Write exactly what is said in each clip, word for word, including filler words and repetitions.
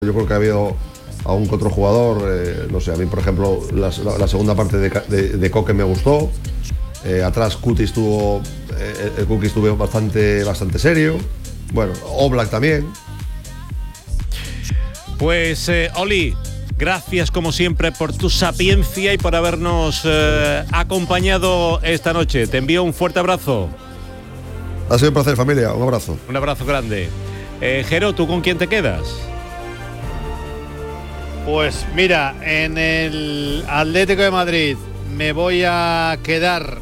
Yo creo que ha habido algún que otro jugador, eh, no sé, a mí por ejemplo la, la, la segunda parte de, de, de Coque me gustó, eh, atrás Cuti estuvo, eh, el Cuti estuvo bastante, bastante serio, bueno, Oblak también. Pues eh, Oli, gracias como siempre por tu sapiencia y por habernos eh, acompañado esta noche. Te envío un fuerte abrazo. Ha sido un placer, familia, un abrazo. Un abrazo grande. Eh, Jero, ¿tú con quién te quedas? Pues mira, en el Atlético de Madrid me voy a quedar.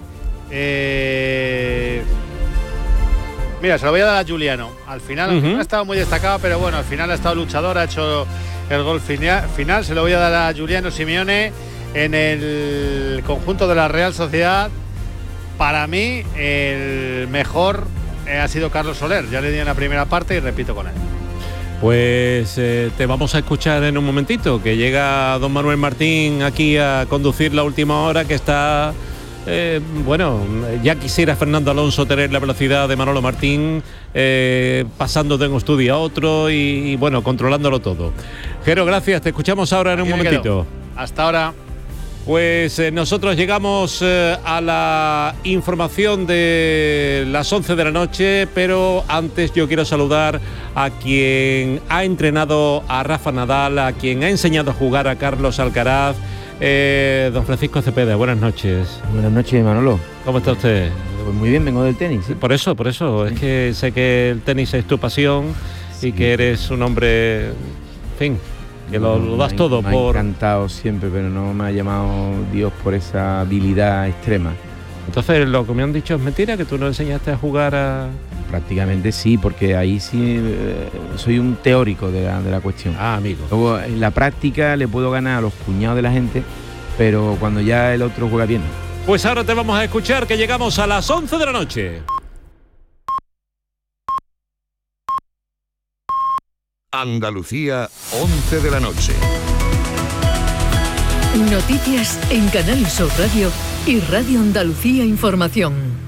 Eh, mira, se lo voy a dar a Juliano. Al final, uh-huh. no ha estado muy destacado, pero bueno, al final ha estado luchador, ha hecho el gol final. Se lo voy a dar a Juliano Simeone. En el conjunto de la Real Sociedad, para mí, el mejor eh, ha sido Carlos Soler. Ya le di en la primera parte y repito con él. Pues eh, te vamos a escuchar en un momentito, que llega don Manuel Martín aquí a conducir la última hora, que está, eh, bueno, ya quisiera Fernando Alonso tener la velocidad de Manolo Martín, eh, pasando de un estudio a otro y, y bueno, controlándolo todo. Jero, gracias, te escuchamos ahora en aquí un momentito. Quedo. Hasta ahora. Pues eh, nosotros llegamos eh, a la información de las once de la noche, pero antes yo quiero saludar a quien ha entrenado a Rafa Nadal, a quien ha enseñado a jugar a Carlos Alcaraz, eh, don Francisco Cepeda. Buenas noches. Buenas noches, Manolo. ¿Cómo está usted? Pues muy bien, vengo del tenis. ¿Sí? Por eso, por eso, es que sé que el tenis es tu pasión sí. y que eres un hombre, en fin, que lo, lo das me, todo me por... Me ha encantado siempre, pero no me ha llamado Dios por esa habilidad extrema. Entonces, lo que me han dicho es mentira, que tú no enseñaste a jugar a... Prácticamente sí, porque ahí sí eh, soy un teórico de la, de la cuestión. Ah, amigo. Luego, en la práctica le puedo ganar a los cuñados de la gente, pero cuando ya el otro juega bien. Pues ahora te vamos a escuchar, que llegamos a las once de la noche. Andalucía, once de la noche. Noticias en Canal Sur Radio y Radio Andalucía Información.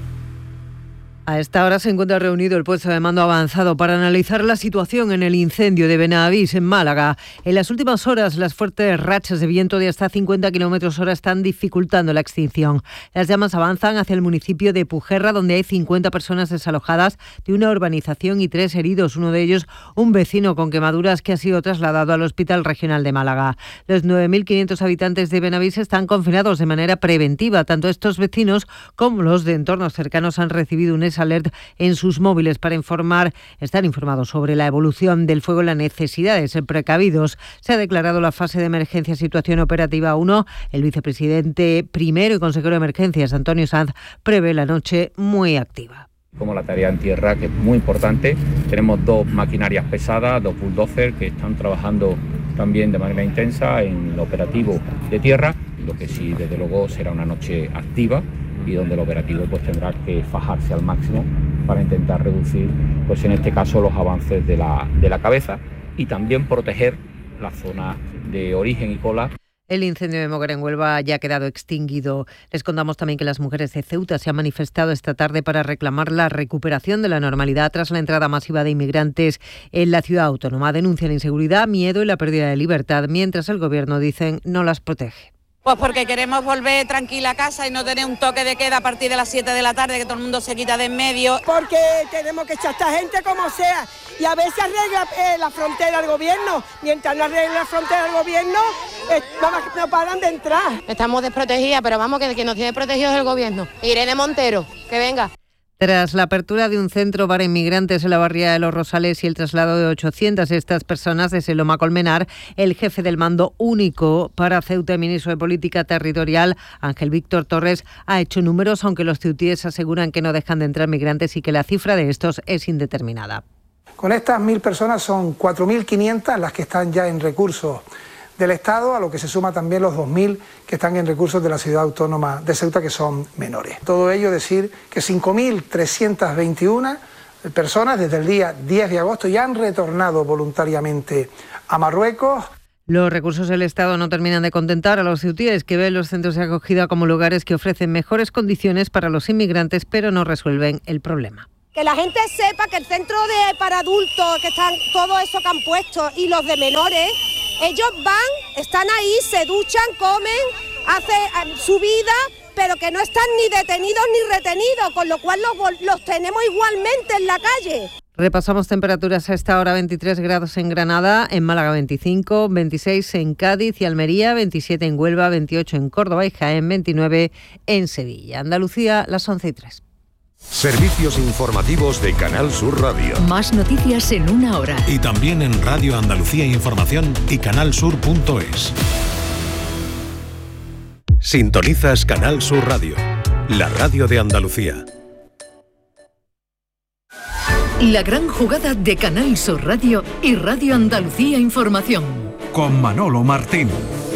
A esta hora se encuentra reunido el puesto de mando avanzado para analizar la situación en el incendio de Benavís, en Málaga. En las últimas horas, las fuertes rachas de viento de hasta cincuenta kilómetros hora están dificultando la extinción. Las llamas avanzan hacia el municipio de Pujerra, donde hay cincuenta personas desalojadas de una urbanización y tres heridos, uno de ellos un vecino con quemaduras que ha sido trasladado al Hospital Regional de Málaga. Los nueve mil quinientos habitantes de Benavís están confinados de manera preventiva. Tanto estos vecinos como los de entornos cercanos han recibido un alert en sus móviles para informar, estar informados sobre la evolución del fuego y la necesidad de ser precavidos. Se ha declarado la fase de emergencia situación operativa uno. El vicepresidente primero y consejero de emergencias, Antonio Sanz, prevé la noche muy activa. Como la tarea en tierra, que es muy importante. Tenemos dos maquinarias pesadas, dos bulldozers, que están trabajando también de manera intensa en el operativo de tierra, lo que sí, desde luego, será una noche activa y donde el operativo pues tendrá que fajarse al máximo para intentar reducir, pues en este caso, los avances de la, de la cabeza y también proteger la zona de origen y cola. El incendio de Moguer en Huelva ya ha quedado extinguido. Les contamos también que las mujeres de Ceuta se han manifestado esta tarde para reclamar la recuperación de la normalidad tras la entrada masiva de inmigrantes en la ciudad autónoma. Denuncian inseguridad, miedo y la pérdida de libertad, mientras el gobierno, dicen, no las protege. Pues porque queremos volver tranquila a casa y no tener un toque de queda a partir de las siete de la tarde, que todo el mundo se quita de en medio. Porque tenemos que echar a esta gente como sea y a ver si arregla eh, la frontera del gobierno. Mientras no arregle la frontera del gobierno, eh, no, no paran de entrar. Estamos desprotegidas, pero vamos, que, que nos tiene protegidos el gobierno. Irene Montero, que venga. Tras la apertura de un centro para inmigrantes en la barriada de Los Rosales y el traslado de ochocientas de estas personas desde Loma Colmenar, el jefe del mando único para Ceuta y ministro de Política Territorial, Ángel Víctor Torres, ha hecho números, aunque los ceutíes aseguran que no dejan de entrar migrantes y que la cifra de estos es indeterminada. Con estas mil personas son cuatro mil quinientas las que están ya en recursos del Estado, a lo que se suma también los dos mil que están en recursos de la ciudad autónoma de Ceuta, que son menores. Todo ello decir que cinco mil trescientas veintiuna personas desde el día diez de agosto ya han retornado voluntariamente a Marruecos. Los recursos del Estado no terminan de contentar a los ceutíes, que ven los centros de acogida como lugares que ofrecen mejores condiciones para los inmigrantes, pero no resuelven el problema. Que la gente sepa que el centro de para adultos, que están todo eso que han puesto, y los de menores, ellos van, están ahí, se duchan, comen, hacen su vida, pero que no están ni detenidos ni retenidos, con lo cual los, los tenemos igualmente en la calle. Repasamos temperaturas a esta hora: veintitrés grados en Granada, en Málaga veinticinco, veintiséis en Cádiz y Almería, veintisiete en Huelva, veintiocho en Córdoba y Jaén, veintinueve en Sevilla. Andalucía, las once y tres. Servicios informativos de Canal Sur Radio. Más noticias en una hora. Y también en Radio Andalucía Información y canalsur punto es. Sintonizas Canal Sur Radio, la radio de Andalucía. La gran jugada de Canal Sur Radio y Radio Andalucía Información. Con Manolo Martín.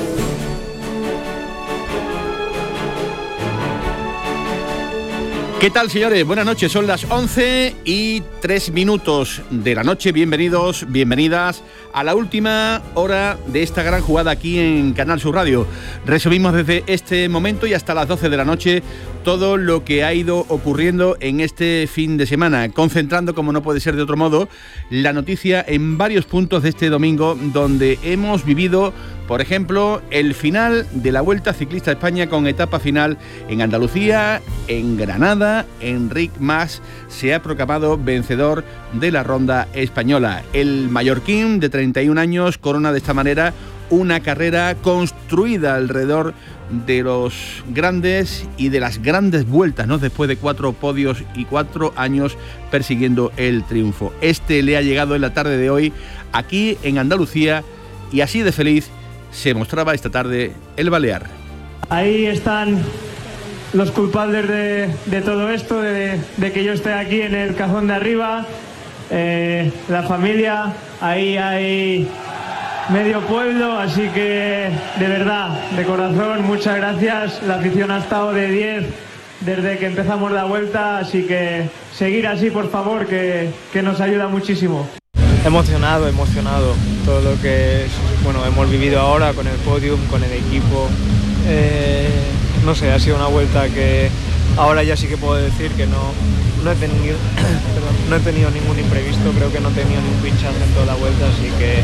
¿Qué tal, señores? Buenas noches, son las once y tres minutos de la noche. Bienvenidos, bienvenidas a la última hora de esta gran jugada aquí en Canal Sur Radio. Resumimos desde este momento y hasta las doce de la noche todo lo que ha ido ocurriendo en este fin de semana, concentrando, como no puede ser de otro modo, la noticia en varios puntos de este domingo, donde hemos vivido, por ejemplo, el final de la Vuelta Ciclista a España con etapa final en Andalucía, en Granada. Enric Mas se ha proclamado vencedor de la ronda española. El mallorquín de treinta y un años corona de esta manera una carrera construida alrededor de los grandes y de las grandes vueltas, ¿no? Después de cuatro podios y cuatro años persiguiendo el triunfo. Este le ha llegado en la tarde de hoy aquí en Andalucía y así de feliz se mostraba esta tarde el balear. Ahí están los culpables de, de todo esto, de, de que yo esté aquí en el cajón de arriba, eh, la familia, ahí hay medio pueblo, así que de verdad, de corazón, muchas gracias. La afición ha estado de diez desde que empezamos la vuelta, así que seguir así, por favor, que, que nos ayuda muchísimo. Emocionado, emocionado, todo lo que bueno hemos vivido ahora con el podium, con el equipo. Eh, no sé, ha sido una vuelta que ahora ya sí que puedo decir que no, no, he tenido, perdón, no he tenido ningún imprevisto, creo que no he tenido ni un pinchazo en toda la vuelta, así que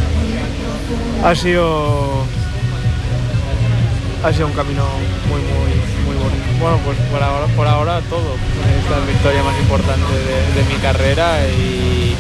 ha sido, ha sido un camino muy, muy, muy bonito. Bueno, pues por ahora, por ahora todo. Esta es la victoria más importante de, de mi carrera y...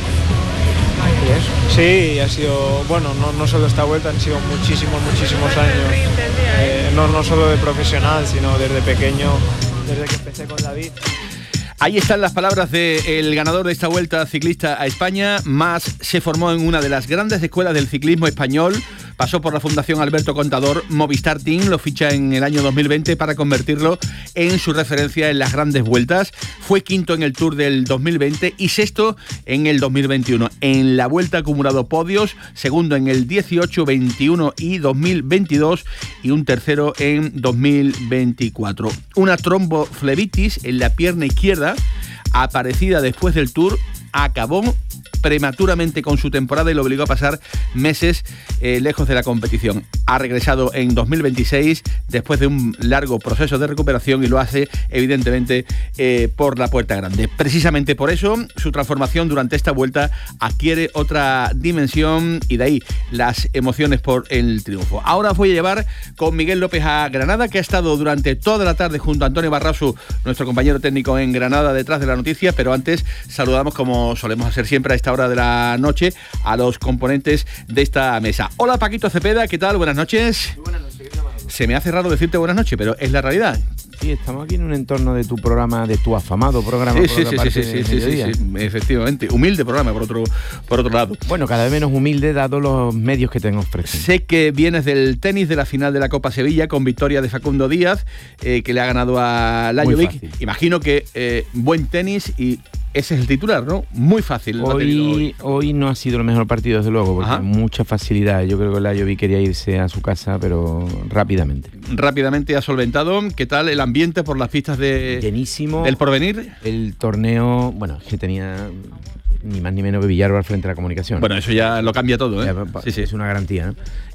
¿Y eso? Sí, ha sido, bueno, no, no solo esta vuelta, han sido muchísimos, muchísimos años, eh, no, no solo de profesional, sino desde pequeño, desde que empecé con David. Ahí están las palabras del ganador de esta Vuelta Ciclista a España. Mas se formó en una de las grandes escuelas del ciclismo español, pasó por la Fundación Alberto Contador, Movistar Team lo ficha en el año dos mil veinte para convertirlo en su referencia en las grandes vueltas. Fue quinto en el Tour del dos mil veinte y sexto en el dos mil veintiuno. En la Vuelta ha acumulado podios, segundo en el dieciocho, veintiuno y dos mil veintidós y un tercero en dos mil veinticuatro. Una tromboflebitis en la pierna izquierda, aparecida después del Tour, acabó prematuramente con su temporada y lo obligó a pasar meses eh, lejos de la competición. Ha regresado en dos mil veintiséis después de un largo proceso de recuperación y lo hace evidentemente eh, por la puerta grande. Precisamente por eso su transformación durante esta vuelta adquiere otra dimensión y de ahí las emociones por el triunfo. Ahora os voy a llevar con Miguel López a Granada, que ha estado durante toda la tarde junto a Antonio Barrasu, nuestro compañero técnico en Granada, detrás de la noticia, pero antes saludamos, como solemos hacer siempre a esta hora de la noche, a los componentes de esta mesa. Hola Paquito Cepeda, ¿qué tal? Buenas noches. Muy buenas noches. Se me hace raro decirte buenas noches, pero es la realidad. Sí, estamos aquí en un entorno de tu programa, de tu afamado programa. Sí, sí, sí, sí, sí, sí, sí, sí, efectivamente. Humilde programa, por otro, por otro lado. Bueno, cada vez menos humilde, dado los medios que te ofrecen. Sé que vienes del tenis, de la final de la Copa Sevilla, con victoria de Facundo Díaz, eh, que le ha ganado a Lajovic. Imagino que eh, buen tenis y... ese es el titular, ¿no? Muy fácil. Hoy, hoy. hoy no ha sido el mejor partido, desde luego, porque hay mucha facilidad. Yo creo que Lajovic quería irse a su casa, pero rápidamente. Rápidamente ha solventado. ¿Qué tal el ambiente por las pistas de llenísimo del Porvenir? El torneo, bueno, es que tenía ni más ni menos que Villarro al frente de la comunicación. Bueno, eso ya lo cambia todo, ¿eh? Ya, sí, sí. Es una garantía, ¿no?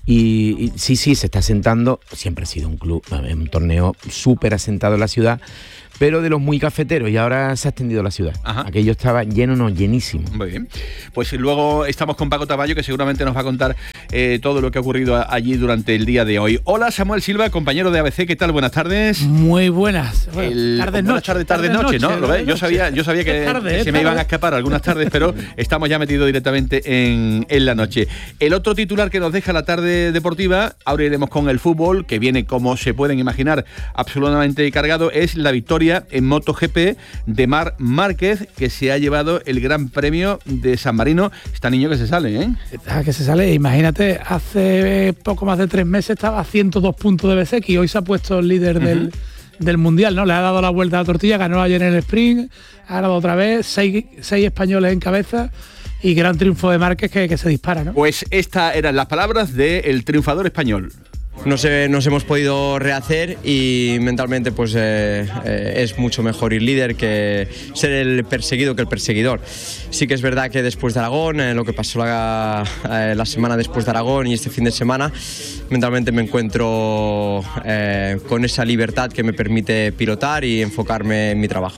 Y, y sí, sí, se está asentando, siempre ha sido un club, un torneo súper asentado en la ciudad, pero de los muy cafeteros, y ahora se ha extendido la ciudad. Ajá. Aquello estaba lleno, no, llenísimo. Muy bien. Pues luego estamos con Paco Taballo, que seguramente nos va a contar eh, todo lo que ha ocurrido a, allí durante el día de hoy. Hola, Samuel Silva, compañero de A B C, ¿qué tal? Buenas tardes. Muy buenas. Bueno, el, tardes, buenas noche, tardes, tardes, noche, ¿no? ¿Lo ves? Yo sabía, yo sabía que, tarde, que se me iban a escapar algunas tardes, pero estamos ya metidos directamente en, en la noche. El otro titular que nos deja la tarde deportiva, ahora iremos con el fútbol, que viene, como se pueden imaginar, absolutamente cargado, es la victoria en MotoGP de Marc Márquez, que se ha llevado el Gran Premio de San Marino. Está niño que se sale, ¿eh? Está que se sale, imagínate, hace poco más de tres meses estaba a ciento dos puntos de B C y hoy se ha puesto el líder uh-huh. del, del Mundial, ¿no? Le ha dado la vuelta a la tortilla, ganó ayer en el sprint, ha ganado otra vez, seis, seis españoles en cabeza y gran triunfo de Márquez que, que se dispara, ¿no? Pues estas eran las palabras del triunfador español. Nos, eh, nos hemos podido rehacer y mentalmente pues eh, eh, es mucho mejor ir líder que ser el perseguido que el perseguidor. Sí que es verdad que después de Aragón, eh, lo que pasó la, eh, la semana después de Aragón y este fin de semana, mentalmente me encuentro eh, con esa libertad que me permite pilotar y enfocarme en mi trabajo.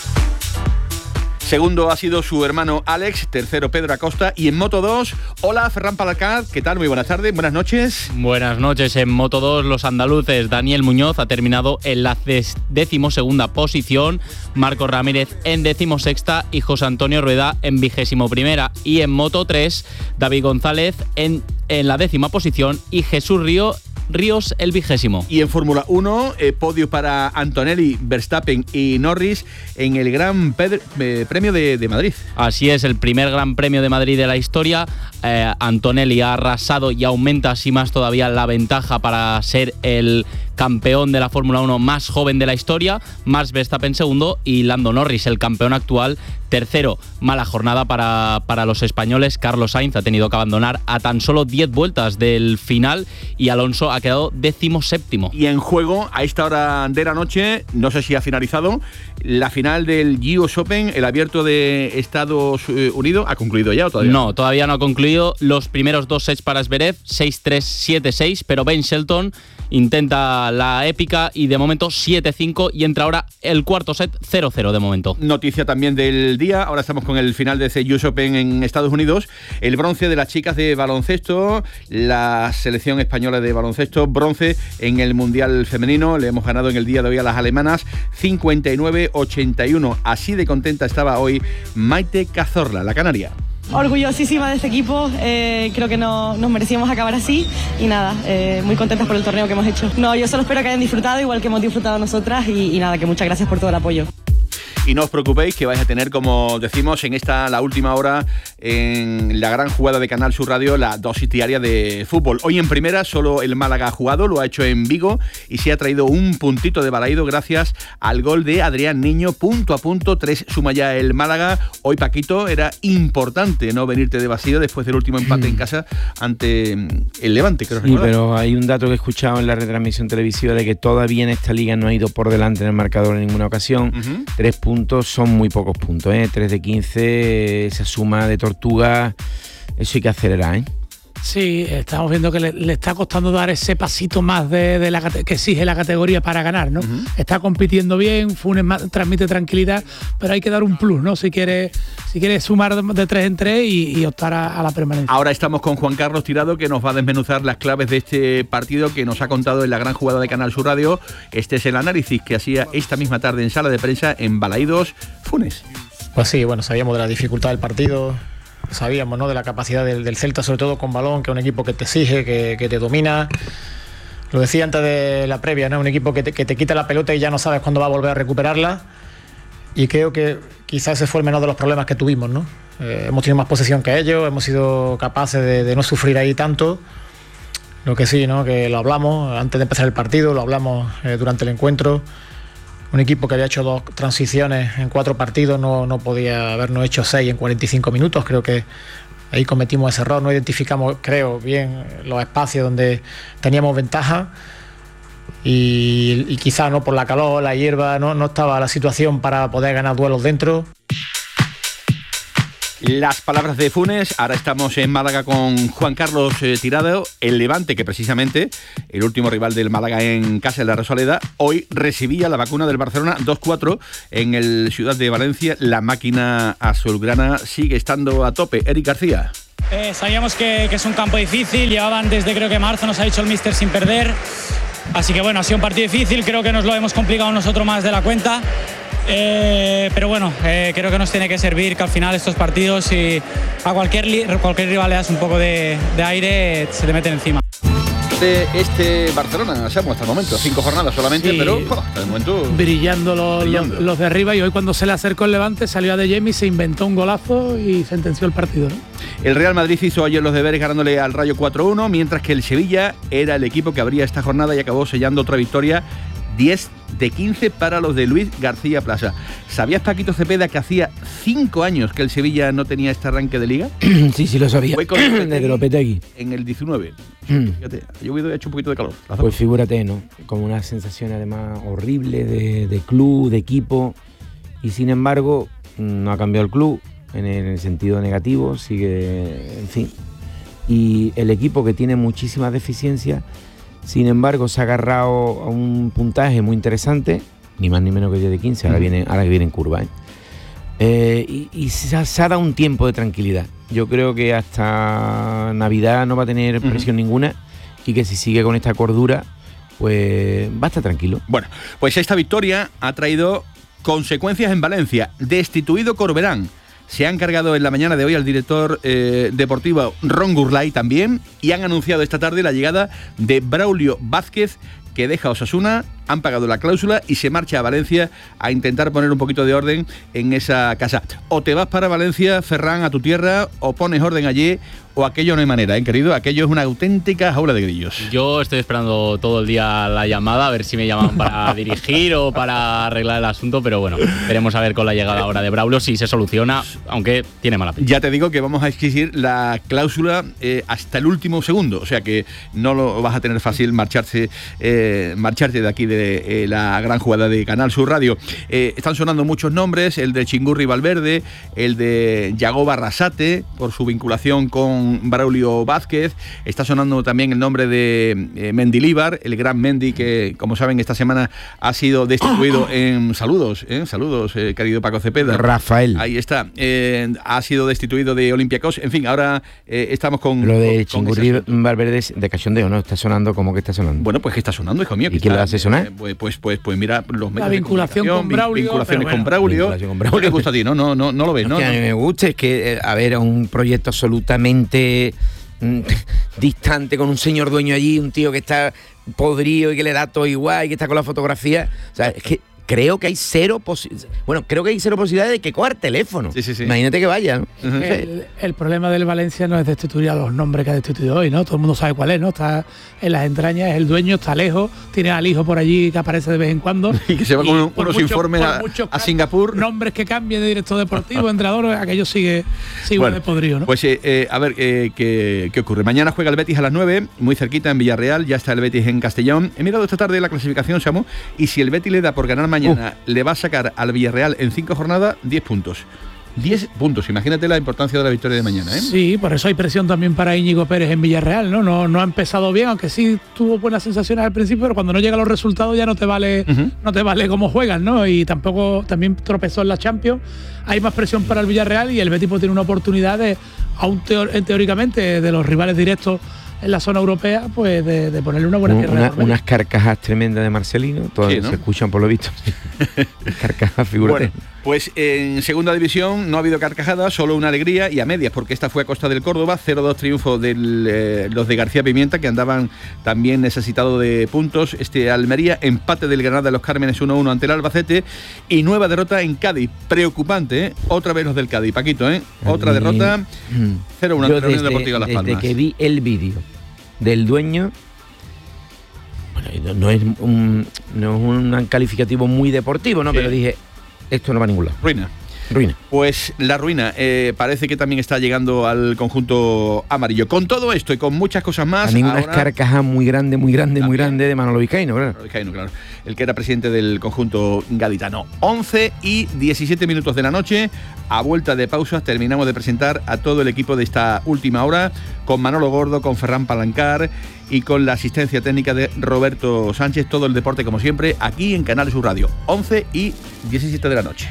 Segundo ha sido su hermano Alex, tercero Pedro Acosta y en Moto dos, hola Ferran Palalcat, ¿qué tal? Muy buenas tardes, buenas noches. Buenas noches, en Moto dos los andaluces, Daniel Muñoz ha terminado en la decimosegunda posición, Marcos Ramírez en decimosexta y José Antonio Rueda en vigésimo primera. Y en Moto tres, David González en, en la décima posición y Jesús Río Ríos el vigésimo. Y en Fórmula uno, eh, podio para Antonelli, Verstappen y Norris en el Gran Pedro, eh, Premio de, de Madrid. Así es, el primer Gran Premio de Madrid de la historia. Eh, Antonelli ha arrasado y aumenta así más todavía la ventaja para ser el campeón de la Fórmula uno más joven de la historia. Max Verstappen segundo y Lando Norris, el campeón actual, tercero. Mala jornada para, para los españoles. Carlos Sainz ha tenido que abandonar a tan solo diez vueltas del final y Alonso ha quedado decimoséptimo. Y en juego, a esta hora de la noche, no sé si ha finalizado, la final del U S Open, el abierto de Estados Unidos, ¿ha concluido ya o todavía? No, todavía no ha concluido. Los primeros dos sets para Zverev, seis tres, siete seis, pero Ben Shelton intenta la épica y de momento siete cinco y entra ahora el cuarto set cero cero de momento. Noticia también del día, ahora estamos con el final de ese U S Open en Estados Unidos, el bronce de las chicas de baloncesto, la selección española de baloncesto, bronce en el Mundial Femenino, le hemos ganado en el día de hoy a las alemanas cincuenta y nueve ochenta y uno, así de contenta estaba hoy Maite Cazorla, la canaria. Orgullosísima de este equipo, eh, creo que no, nos merecíamos acabar así y nada, eh, muy contentas por el torneo que hemos hecho. No, yo solo espero que hayan disfrutado igual que hemos disfrutado nosotras y, y nada, que muchas gracias por todo el apoyo. Y no os preocupéis que vais a tener, como decimos, en esta la última hora, en la gran jugada de Canal Sur Radio, la dosis diaria de fútbol. Hoy en primera solo el Málaga ha jugado, lo ha hecho en Vigo y se ha traído un puntito de balaído gracias al gol de Adrián Niño, punto a punto, tres suma ya el Málaga. Hoy, Paquito, era importante no venirte de vacío después del último empate en casa ante el Levante, creo. Sí, pero hay un dato que he escuchado en la retransmisión televisiva de que todavía en esta liga no ha ido por delante en el marcador en ninguna ocasión. Uh-huh. Tres puntos son muy pocos puntos, ¿eh? tres de quince, esa suma de Tortuga, eso hay que acelerar, ¿eh? Sí, estamos viendo que le, le está costando dar ese pasito más de, de la que exige la categoría para ganar, ¿no? Uh-huh. Está compitiendo bien, Funes más, transmite tranquilidad, pero hay que dar un plus, ¿no? Si quiere, si quiere sumar de, de tres en tres y, y optar a, a la permanencia. Ahora estamos con Juan Carlos Tirado, que nos va a desmenuzar las claves de este partido que nos ha contado en la gran jugada de Canal Sur Radio. Este es el análisis que hacía esta misma tarde en sala de prensa en Balaídos, Funes. Pues sí, bueno, sabíamos de la dificultad del partido. Sabíamos, ¿no?, de la capacidad del, del Celta, sobre todo con balón, que es un equipo que te exige, que, que te domina. Lo decía antes de la previa, ¿no? Un equipo que te, que te quita la pelota y ya no sabes cuándo va a volver a recuperarla. Y creo que quizás ese fue el menor de los problemas que tuvimos, ¿no? Eh, hemos tenido más posesión que ellos, hemos sido capaces de, de no sufrir ahí tanto. Lo que sí, ¿no?, que lo hablamos antes de empezar el partido, lo hablamos eh, durante el encuentro. Un equipo que había hecho dos transiciones en cuatro partidos no, no podía habernos hecho seis en cuarenta y cinco minutos. Creo que ahí cometimos ese error, no identificamos, creo, bien los espacios donde teníamos ventaja y, y quizás, ¿no?, por la calor, la hierba, no, no estaba la situación para poder ganar duelos dentro. Las palabras de Funes. Ahora estamos en Málaga con Juan Carlos eh, Tirado, el Levante, que precisamente el último rival del Málaga en casa de la Rosaleda, hoy recibía la vacuna del Barcelona dos cuatro en el Ciudad de Valencia. La máquina azulgrana sigue estando a tope. Eric García. Eh, sabíamos que, que es un campo difícil, llevaban desde creo que marzo, nos ha dicho el míster, sin perder. Así que bueno, ha sido un partido difícil, creo que nos lo hemos complicado nosotros más de la cuenta. Eh, pero bueno, eh, creo que nos tiene que servir que al final estos partidos, si a cualquier, cualquier rival le das un poco de, de aire, se te meten encima. De este Barcelona, Samu, hasta el momento, cinco jornadas solamente, sí, pero oh, hasta el momento brillando los, brillando los, los de arriba, y hoy cuando se le acercó el Levante salió a De Jemi, se inventó un golazo y sentenció el partido, ¿no? El Real Madrid hizo ayer los deberes ganándole al Rayo cuatro uno, mientras que el Sevilla era el equipo que abría esta jornada y acabó sellando otra victoria, diez de quince para los de Luis García Plaza. ¿Sabías, Paquito Cepeda, que hacía cinco años que el Sevilla no tenía este arranque de liga? Sí, sí lo sabía. Desde Lopetegui. En el diecinueve. Fíjate, ha llovido y ha hecho un poquito de calor. Pues figúrate, ¿no? Como una sensación además horrible de, de club, de equipo. Y sin embargo, no ha cambiado el club en el sentido negativo. Sigue, en fin. Y el equipo, que tiene muchísimas deficiencias, sin embargo, se ha agarrado a un puntaje muy interesante, ni más ni menos que diez de quince, ahora, viene, ahora que viene en curva. ¿eh? Eh, y y se, ha, se ha dado un tiempo de tranquilidad. Yo creo que hasta Navidad no va a tener presión uh-huh. ninguna, y que si sigue con esta cordura, pues va a estar tranquilo. Bueno, pues esta victoria ha traído consecuencias en Valencia. Destituido Corberán. Se han cargado en la mañana de hoy al director eh, deportivo Ron Gurlay también, y han anunciado esta tarde la llegada de Braulio Vázquez, que deja Osasuna, han pagado la cláusula y se marcha a Valencia a intentar poner un poquito de orden en esa casa. O te vas para Valencia, Ferran, a tu tierra, o pones orden allí, o aquello no hay manera, ¿eh, querido? Aquello es una auténtica jaula de grillos. Yo estoy esperando todo el día la llamada, a ver si me llaman para dirigir o para arreglar el asunto, pero bueno, veremos a ver con la llegada ahora de Braulio si se soluciona, aunque tiene mala pinta. Ya te digo que vamos a exigir la cláusula eh, hasta el último segundo, o sea que no lo vas a tener fácil marcharse, eh, marcharte de aquí de eh, la gran jugada de Canal Sur Radio. Eh, están sonando muchos nombres, el de Chingurri Valverde, el de Yagoba Arrasate, por su vinculación con Braulio Vázquez. Está sonando también el nombre de eh, Mendilibar, el gran Mendy, que como saben esta semana ha sido destituido en saludos, ¿eh? saludos, eh, querido Paco Cepeda. Rafael. Ahí está. Eh, ha sido destituido de Olympiacos. En fin, ahora eh, estamos con... Lo de Chingurri Valverde de cachondeo, ¿no? Está sonando como que está sonando. Bueno, pues que está sonando, hijo mío. ¿Y quién lo hace sonar? Eh, pues, pues, pues, pues mira, los medios la vinculación con Braulio. Vinculaciones bueno, con Braulio. Vinculación con Braulio. ¿Qué te gusta a ti? No, no, no, no lo ves, ¿no? Que a mí me gusta, es que, a ver, un proyecto absolutamente distante, con un señor dueño allí, un tío que está podrido y que le da todo igual y que está con la fotografía. O sea, es que creo que hay cero posibilidades. Bueno, creo que hay cero posibilidades de que coja el teléfono. Sí, sí, sí. Imagínate que vaya, ¿no? Uh-huh. el, el problema del Valencia no es destituir a los nombres que ha destituido hoy, ¿no? Todo el mundo sabe cuál es, ¿no? Está en las entrañas, es el dueño, está lejos, tiene al hijo por allí que aparece de vez en cuando. Y que se va con unos mucho, informes a, a Singapur. Nombres que cambien de director deportivo, entrenador, aquello sigue, sigue bueno, de podrido, ¿no? Pues eh, eh, a ver, eh, ¿qué, ¿qué ocurre? Mañana juega el Betis a las nueve, muy cerquita en Villarreal, ya está el Betis en Castellón. He mirado esta tarde la clasificación, Samu, y si el Betis le da por ganar mañana, uh. le va a sacar al Villarreal en cinco jornadas diez puntos. diez puntos, imagínate la importancia de la victoria de mañana, ¿eh? Sí, por eso hay presión también para Íñigo Pérez en Villarreal, ¿no? No, no ha empezado bien, aunque sí tuvo buenas sensaciones al principio, pero cuando no llegan los resultados ya no te vale, uh-huh. no te vale cómo juegan, ¿no? Y tampoco, también tropezó en la Champions. Hay más presión para el Villarreal y el Betis tiene una oportunidad de, aún teor, teóricamente, de los rivales directos en la zona europea, pues de, de ponerle una buena tierra. Una, unas carcajas tremendas de Marcelino, todas sí, ¿no? se escuchan por lo visto. Carcajas, figúrate. Bueno, pues en segunda división no ha habido carcajadas, solo una alegría y a medias, porque esta fue a costa del Córdoba, cero dos triunfo de eh, los de García Pimienta, que andaban también necesitados de puntos. Este Almería, empate del Granada de los Cármenes uno uno ante el Albacete y nueva derrota en Cádiz. Preocupante, ¿eh? Otra vez los del Cádiz, Paquito, ¿eh? Otra y... derrota, cero uno ante la Unión Deportiva Las Palmas. Desde que vi el vídeo del dueño, bueno, no es un, no es un calificativo muy deportivo, ¿no? Sí. Pero dije, esto no va a ningún lado. Ruina. Ruina. Pues la ruina eh, parece que también está llegando al conjunto amarillo. Con todo esto y con muchas cosas más... También una ahora... carcajada muy grande, muy grande, también. muy grande de Manolo Vizcaíno, ¿verdad? Manolo Vizcaíno, claro. El que era presidente del conjunto gaditano. once y diecisiete minutos de la noche. A vuelta de pausas terminamos de presentar a todo el equipo de esta última hora, con Manolo Gordo, con Ferran Palancar y con la asistencia técnica de Roberto Sánchez. Todo el deporte, como siempre, aquí en Canal Sur Radio. once y diecisiete de la noche.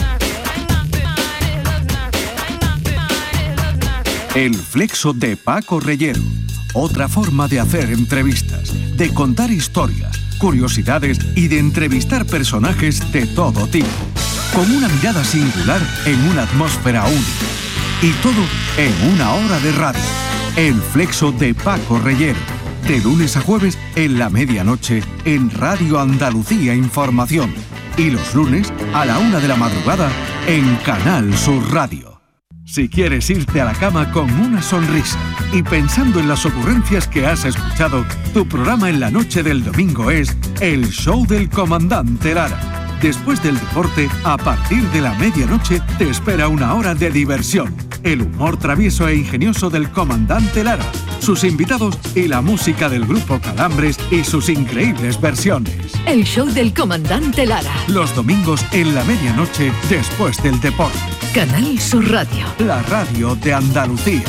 El flexo de Paco Reyero. Otra forma de hacer entrevistas, de contar historias, curiosidades y de entrevistar personajes de todo tipo. Con una mirada singular en una atmósfera única. Y todo en una hora de radio. El flexo de Paco Reyero. De lunes a jueves en la medianoche en Radio Andalucía Información. Y los lunes a la una de la madrugada en Canal Sur Radio. Si quieres irte a la cama con una sonrisa y pensando en las ocurrencias que has escuchado, tu programa en la noche del domingo es El Show del Comandante Lara. Después del deporte, a partir de la medianoche, te espera una hora de diversión. El humor travieso e ingenioso del Comandante Lara, sus invitados y la música del grupo Calambres y sus increíbles versiones. El Show del Comandante Lara. Los domingos en la medianoche, después del deporte. Canal Sur Radio. La radio de Andalucía.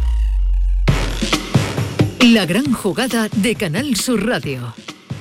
La gran jugada de Canal Sur Radio.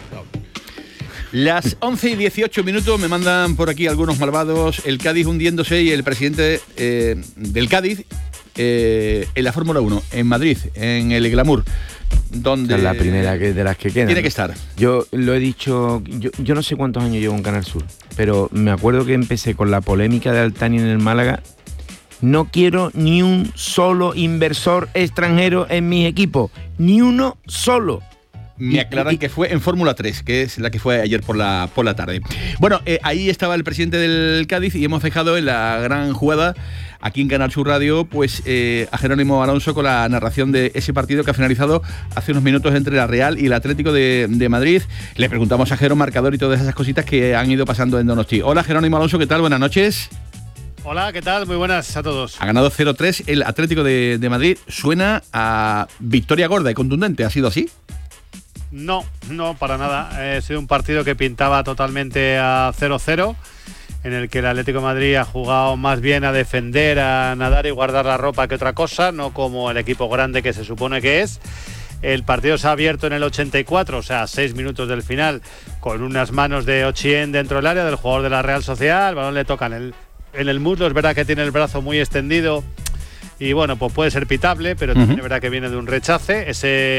Las once y dieciocho minutos, me mandan por aquí algunos malvados, el Cádiz hundiéndose y el presidente eh, del Cádiz eh, en la Fórmula uno, en Madrid, en el Glamour, donde... Es la primera que, de las que quedan. Tiene que estar. Yo lo he dicho, yo, yo no sé cuántos años llevo en Canal Sur, pero me acuerdo que empecé con la polémica de Altani en el Málaga. No quiero ni un solo inversor extranjero en mis equipos, ni uno solo. Me aclaran que fue en Fórmula tres, que es la que fue ayer por la, por la tarde. Bueno, eh, ahí estaba el presidente del Cádiz y hemos dejado en la gran jugada, aquí en Canal Sur Radio, pues eh, a Jerónimo Alonso con la narración de ese partido que ha finalizado hace unos minutos entre la Real y el Atlético de, de Madrid. Le preguntamos a Jero, marcador y todas esas cositas que han ido pasando en Donosti. Hola Jerónimo Alonso, ¿qué tal? Buenas noches. Hola, ¿qué tal? Muy buenas a todos. Ha ganado cero tres el Atlético de, de Madrid. Suena a victoria gorda y contundente. ¿Ha sido así? No, no, para nada. Ha sido un partido que pintaba totalmente a cero cero, en el que el Atlético de Madrid ha jugado más bien a defender, a nadar y guardar la ropa que otra cosa, no como el equipo grande que se supone que es. El partido se ha abierto en el ochenta y cuatro, o sea, seis minutos del final, con unas manos de Ochien dentro del área, del jugador de la Real Sociedad. El balón le toca en el, en el muslo, es verdad que tiene el brazo muy extendido. Y bueno, pues puede ser pitable, pero también uh-huh. es verdad que viene de un rechace.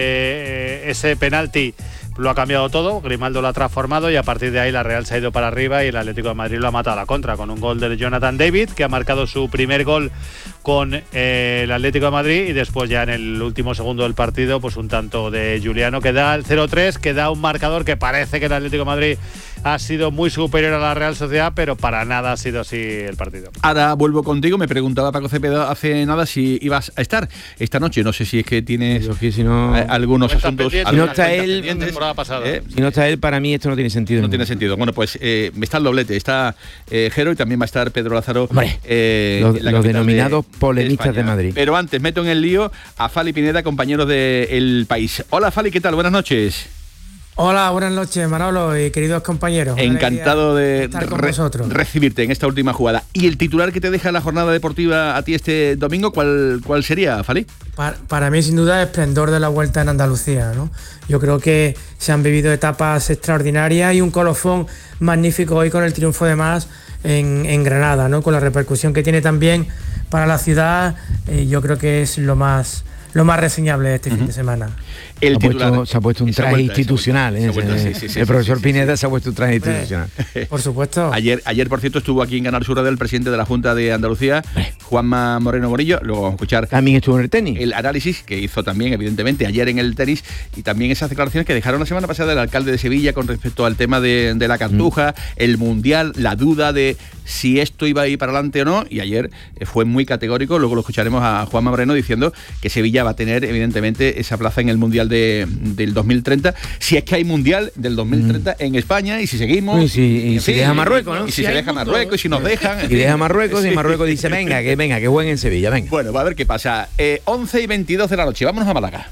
Ese, ese penalti lo ha cambiado todo, Grimaldo lo ha transformado y a partir de ahí la Real se ha ido para arriba y el Atlético de Madrid lo ha matado a la contra con un gol de Jonathan David, que ha marcado su primer gol con eh, el Atlético de Madrid, y después ya en el último segundo del partido pues un tanto de Juliano que da el cero tres, que da un marcador que parece que el Atlético de Madrid ha sido muy superior a la Real Sociedad, pero para nada ha sido así el partido. Ahora vuelvo contigo, me preguntaba Paco Cepeda hace nada si ibas a estar esta noche, no sé si es que tienes que si no, algunos asuntos. Si no está él, ¿eh? si no está él, para mí esto no tiene sentido. No tiene sentido. Bueno, pues eh, está el doblete, está eh, Jero y también va a estar Pedro Lázaro. Eh, los los denominados de, polemistas de, de Madrid. Pero antes meto en el lío a Fali Pineda, compañero de El País. Hola Fali, ¿qué tal? Buenas noches. Hola, buenas noches Manolo y queridos compañeros. Encantado de estar con re- vosotros. recibirte en esta última jugada. ¿Y el titular que te deja la jornada deportiva a ti este domingo, cuál, cuál sería, Fali? Para, para mí sin duda el esplendor de la Vuelta en Andalucía, ¿no? Yo creo que se han vivido etapas extraordinarias y un colofón magnífico hoy con el triunfo de Mas en, en Granada, ¿no? Con la repercusión que tiene también para la ciudad, eh, yo creo que es lo más... lo más reseñable de este uh-huh. fin de semana. El se, ha puesto, se ha puesto un traje vuelta, institucional. ¿eh? Vuelta, sí, sí, sí, el profesor sí, sí, Pineda sí. se ha puesto un traje institucional. Por supuesto. Ayer, ayer, por cierto, estuvo aquí en Canal Sur del presidente de la Junta de Andalucía, Juanma Moreno Morillo. Luego vamos a escuchar. También estuvo en el tenis. El análisis que hizo también, evidentemente, ayer en el tenis, y también esas declaraciones que dejaron la semana pasada el alcalde de Sevilla con respecto al tema de, de la Cartuja, mm. el Mundial, la duda de si esto iba a ir para adelante o no. Y ayer fue muy categórico. Luego lo escucharemos a Juanma Moreno diciendo que Sevilla Sevilla va a tener evidentemente esa plaza en el Mundial de, del dos mil treinta, si es que hay Mundial del dos mil treinta mm. en España, y si seguimos... Y si, y si fin, deja Marruecos, ¿no? Y si, si se deja mundo, Marruecos, y si nos dejan... Y fin. deja Marruecos, y Marruecos dice, venga, que venga, que jueguen en Sevilla, venga. Bueno, va a ver qué pasa. Eh, once y veintidós de la noche, vámonos a Málaga.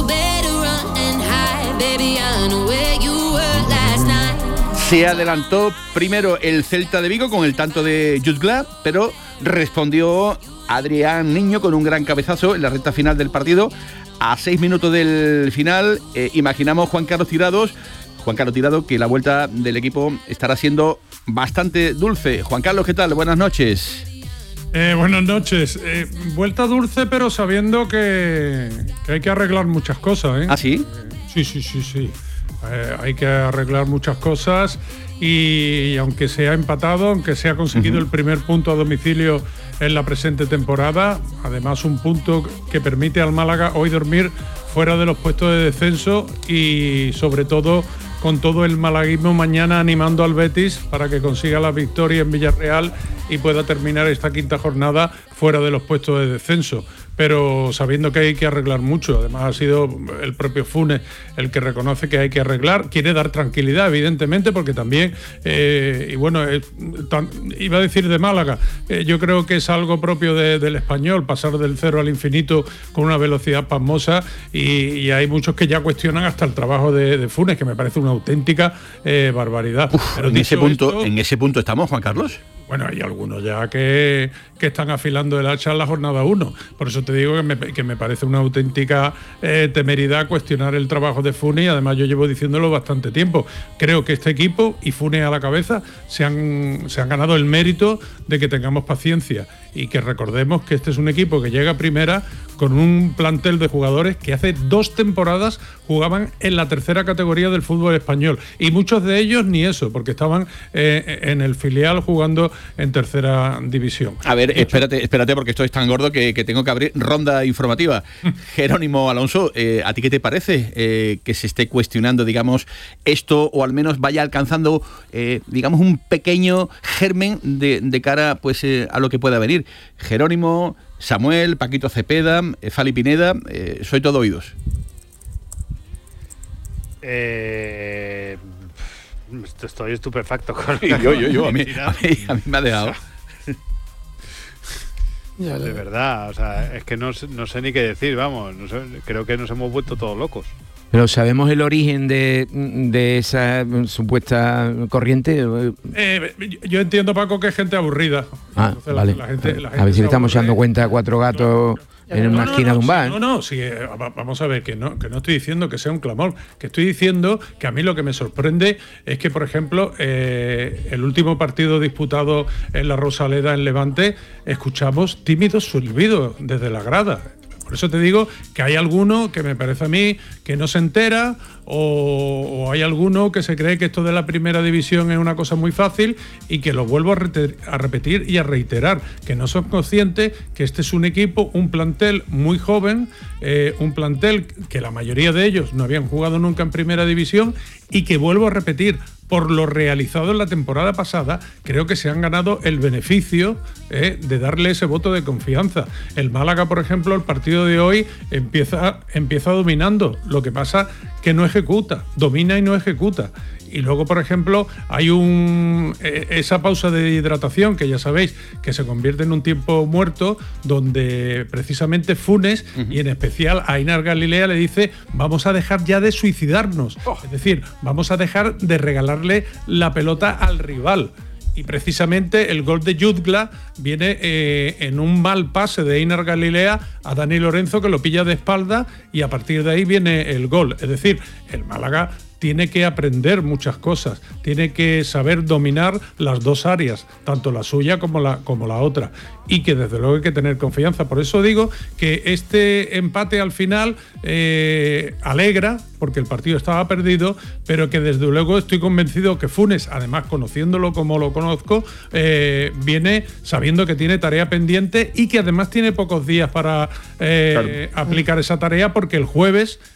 Se adelantó primero el Celta de Vigo con el tanto de Jutgla, pero respondió Adrián Niño con un gran cabezazo en la recta final del partido. A seis minutos del final, eh, imaginamos Juan Carlos Tirados, Juan Carlos Tirado, que la vuelta del equipo estará siendo bastante dulce. Juan Carlos, ¿qué tal? Buenas noches. Eh, buenas noches. Eh, vuelta dulce, pero sabiendo que, que hay que arreglar muchas cosas, ¿eh? ¿Ah, sí? Eh, sí, sí, sí, sí. Eh, hay que arreglar muchas cosas y, y aunque se ha empatado, aunque se ha conseguido uh-huh. el primer punto a domicilio en la presente temporada, además un punto que permite al Málaga hoy dormir fuera de los puestos de descenso y sobre todo con todo el malaguismo mañana animando al Betis para que consiga la victoria en Villarreal y pueda terminar esta quinta jornada fuera de los puestos de descenso. Pero sabiendo que hay que arreglar mucho, además ha sido el propio Funes el que reconoce que hay que arreglar, quiere dar tranquilidad evidentemente porque también, eh, y bueno, eh, tan, iba a decir de Málaga, eh, yo creo que es algo propio de, del español, pasar del cero al infinito con una velocidad pasmosa y, y hay muchos que ya cuestionan hasta el trabajo de, de Funes, que me parece una auténtica eh, barbaridad. Uf, Pero en, ese punto, esto, en ese punto estamos, Juan Carlos. Bueno, hay algunos ya que, que están afilando el hacha en la jornada uno. Por eso te digo que me, que me parece una auténtica eh, temeridad cuestionar el trabajo de Funes y además yo llevo diciéndolo bastante tiempo. Creo que este equipo y Funes a la cabeza se han, se han ganado el mérito de que tengamos paciencia y que recordemos que este es un equipo que llega a primera con un plantel de jugadores que hace dos temporadas jugaban en la tercera categoría del fútbol español y muchos de ellos ni eso, porque estaban eh, en el filial jugando en tercera división. A ver, espérate, espérate porque esto es tan gordo que, que tengo que abrir ronda informativa. Jerónimo Alonso, eh, ¿a ti qué te parece eh, que se esté cuestionando, digamos, esto o al menos vaya alcanzando, eh, digamos, un pequeño germen de, de cara pues eh, a lo que pueda venir? Jerónimo, Samuel, Paquito Cepeda, eh, Fali Pineda, eh, soy todo oídos. Eh... Estoy estupefacto con yo, yo, yo, a mí, a mí, a mí me ha dejado. De verdad, o sea, es que no, no sé ni qué decir, vamos, no sé, creo que nos hemos vuelto todos locos. Pero ¿sabemos el origen de, de esa supuesta corriente? Eh, yo entiendo, Paco, que es gente aburrida. Ah, Entonces, vale. La, la gente, la gente a ver si le estamos aburre. echando cuenta a cuatro gatos en una no, esquina no, no, de un bar. No, no, sí, vamos a ver, que no, que no estoy diciendo que sea un clamor, que estoy diciendo que a mí lo que me sorprende es que, por ejemplo, eh, el último partido disputado en la Rosaleda, en Levante, escuchamos tímidos silbidos desde la grada. Por eso te digo que hay alguno que me parece a mí que no se entera o, o hay alguno que se cree que esto de la primera división es una cosa muy fácil y que lo vuelvo a, re- a repetir y a reiterar, que no son conscientes que este es un equipo, un plantel muy joven, eh, un plantel que la mayoría de ellos no habían jugado nunca en primera división y que vuelvo a repetir, por lo realizado en la temporada pasada, creo que se han ganado el beneficio eh, de darle ese voto de confianza. El Málaga, por ejemplo, el partido de hoy empieza, empieza dominando, lo que pasa que no ejecuta, domina y no ejecuta. Y luego, por ejemplo, hay un eh, esa pausa de hidratación que ya sabéis que se convierte en un tiempo muerto donde precisamente Funes uh-huh. y en especial Ainar Galilea le dice vamos a dejar ya de suicidarnos. Oh. Es decir, vamos a dejar de regalarle la pelota al rival. Y precisamente el gol de Jutgla viene eh, en un mal pase de Einar Galilea a Dani Lorenzo que lo pilla de espalda y a partir de ahí viene el gol. Es decir, el Málaga tiene que aprender muchas cosas, tiene que saber dominar las dos áreas, tanto la suya como la, como la otra, y que desde luego hay que tener confianza. Por eso digo que este empate al final eh, alegra, porque el partido estaba perdido, pero que desde luego estoy convencido que Funes, además conociéndolo como lo conozco, eh, viene sabiendo que tiene tarea pendiente y que además tiene pocos días para eh, claro. aplicar esa tarea, porque el jueves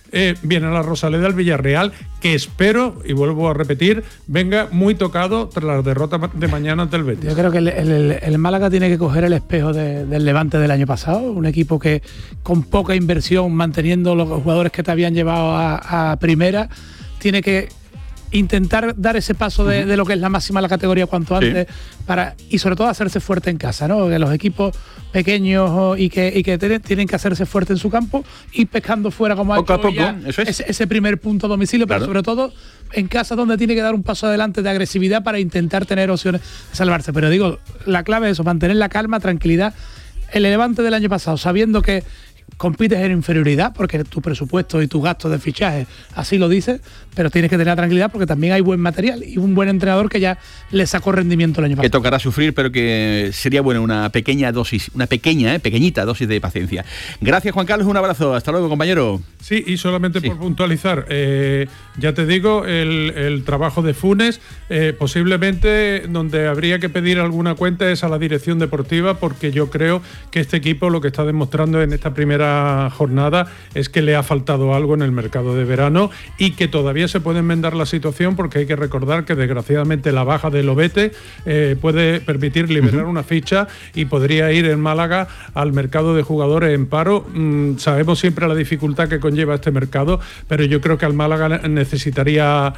eh, viene la Rosaleda, el Villarreal, que espero, y vuelvo a repetir, venga muy tocado tras la derrota de mañana ante el Betis. Yo creo que el, el, el Málaga tiene que coger el espejo de, del Levante del año pasado, un equipo que con poca inversión, manteniendo los jugadores que te habían llevado a, a primera, tiene que intentar dar ese paso de, uh-huh. de lo que es la máxima de la categoría cuanto antes, sí. para y sobre todo hacerse fuerte en casa, ¿no? Que los equipos pequeños y que, y que tienen, tienen que hacerse fuerte en su campo y pescando fuera como poco ha a poco, ya eso es. ese, ese primer punto a domicilio, claro. Pero sobre todo en casa, donde tiene que dar un paso adelante de agresividad para intentar tener opciones de salvarse. Pero digo, la clave es eso, mantener la calma, tranquilidad. El Levante del año pasado, sabiendo que compites en inferioridad, porque tu presupuesto y tus gastos de fichaje así lo dice, pero tienes que tener la tranquilidad porque también hay buen material y un buen entrenador que ya le sacó rendimiento el año pasado. Que tocará sufrir, pero que sería bueno una pequeña dosis, una pequeña, eh, pequeñita dosis de paciencia. Gracias, Juan Carlos, un abrazo, hasta luego, compañero. Sí, y solamente sí. por puntualizar, eh, ya te digo, el, el trabajo de Funes, eh, posiblemente donde habría que pedir alguna cuenta es a la dirección deportiva, porque yo creo que este equipo lo que está demostrando en esta primera jornada es que le ha faltado algo en el mercado de verano y que todavía se puede enmendar la situación, porque hay que recordar que desgraciadamente la baja de Lobete eh, puede permitir liberar uh-huh. una ficha y podría ir en Málaga al mercado de jugadores en paro. Mm, sabemos siempre la dificultad que conlleva este mercado, pero yo creo que al Málaga necesitaría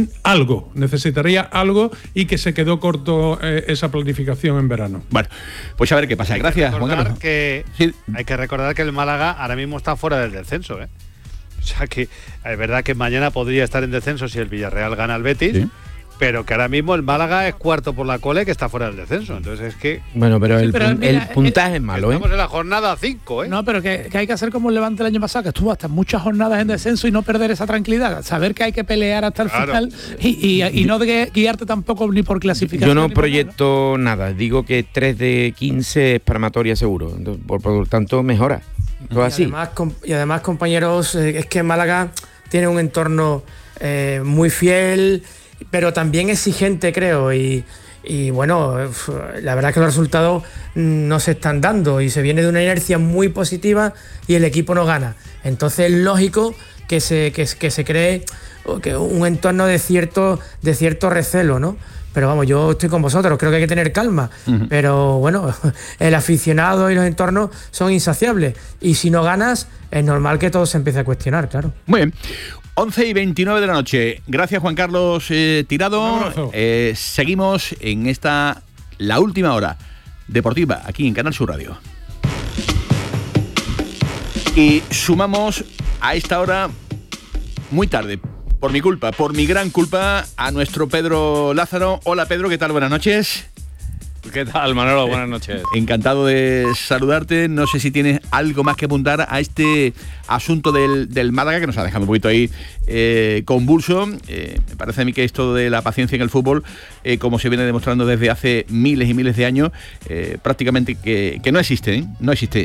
algo, necesitaría algo y que se quedó corto eh, esa planificación en verano. Bueno, pues a ver qué pasa. Gracias, Juan Carlos. Que, sí. Hay que recordar que el Málaga ahora mismo está fuera del descenso, ¿eh? O sea que es verdad que mañana podría estar en descenso si el Villarreal gana al Betis, ¿sí? Pero que ahora mismo el Málaga es cuarto por la cole, que está fuera del descenso. Entonces es que... Bueno, pero, sí, el, pero mira, el puntaje el, es malo, ¿eh? Estamos en la jornada cinco, ¿eh? No, pero que, que hay que hacer como el Levante el año pasado, que estuvo hasta muchas jornadas en descenso y no perder esa tranquilidad. Saber que hay que pelear hasta el claro. final y, y, y no de guiarte tampoco ni por clasificación. Yo no proyecto nada. nada. Digo que tres de quince es palmatoria seguro. Por, por lo tanto, mejora. Todo así. Y además, com, y además compañeros, eh, es que Málaga tiene un entorno eh, muy fiel, pero también exigente, creo, y, y bueno, la verdad es que los resultados no se están dando y se viene de una inercia muy positiva y el equipo no gana. Entonces es lógico que se, que, que se cree que un entorno de cierto, de cierto recelo, ¿no? Pero vamos, yo estoy con vosotros, creo que hay que tener calma. Uh-huh. Pero bueno, el aficionado y los entornos son insaciables. Y si no ganas, es normal que todo se empiece a cuestionar, claro. Muy bien. once y veintinueve de la noche. Gracias, Juan Carlos eh, Tirado. Eh, seguimos en esta, la última hora deportiva, aquí en Canal Sur Radio. Y sumamos a esta hora, muy tarde, por mi culpa, por mi gran culpa, a nuestro Pedro Lázaro. Hola, Pedro, ¿qué tal? Buenas noches. ¿Qué tal, Manolo? Buenas noches. Eh, encantado de saludarte. No sé si tienes algo más que apuntar a este asunto del, del Málaga, que nos ha dejado un poquito ahí eh, convulso. Eh, me parece a mí que esto de la paciencia en el fútbol, eh, como se viene demostrando desde hace miles y miles de años, eh, prácticamente que, que no existe, ¿eh? No existe.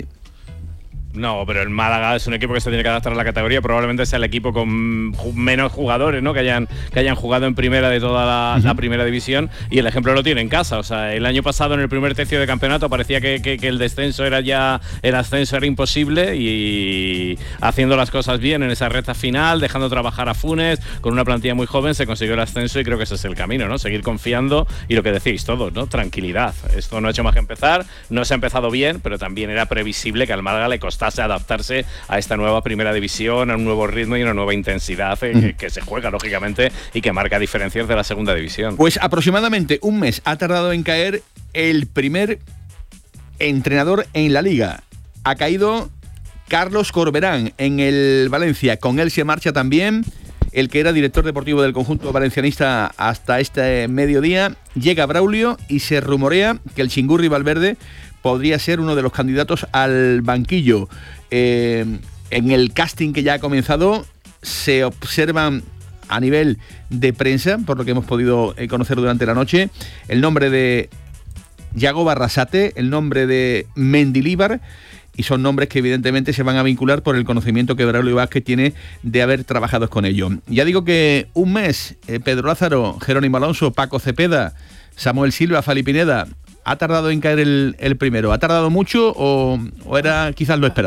No, pero el Málaga es un equipo que se tiene que adaptar a la categoría. Probablemente sea el equipo con menos jugadores, ¿no? Que hayan, que hayan jugado en primera de toda la, uh-huh. la primera división. Y el ejemplo lo tiene en casa. O sea, el año pasado en el primer tercio de campeonato parecía que, que, que el descenso era ya, el ascenso era imposible, y haciendo las cosas bien en esa recta final, dejando trabajar a Funes, con una plantilla muy joven, se consiguió el ascenso, y creo que ese es el camino, ¿no? Seguir confiando y lo que decís todos, ¿no? Tranquilidad. Esto no ha hecho más que empezar. No se ha empezado bien, pero también era previsible que al Málaga le costara adaptarse a esta nueva primera división, a un nuevo ritmo y una nueva intensidad eh, que, que se juega lógicamente y que marca diferencias de la segunda división. Pues aproximadamente un mes ha tardado en caer el primer entrenador en la liga. Ha caído Carlos Corberán en el Valencia. Con él se marcha también el que era director deportivo del conjunto valencianista hasta este mediodía. Llega Braulio y se rumorea que el Chingurri Valverde podría ser uno de los candidatos al banquillo. Eh, en el casting que ya ha comenzado se observan a nivel de prensa, por lo que hemos podido eh, conocer durante la noche, el nombre de Yago Barrasate, el nombre de Mendilíbar, y son nombres que evidentemente se van a vincular por el conocimiento que Braulio Vázquez tiene de haber trabajado con ellos. Ya digo que un mes, eh, Pedro Lázaro, Jerónimo Alonso, Paco Cepeda, Samuel Silva, Fali Pineda. ¿Ha tardado en caer el, el primero? ¿Ha tardado mucho o, o era quizás lo esperado?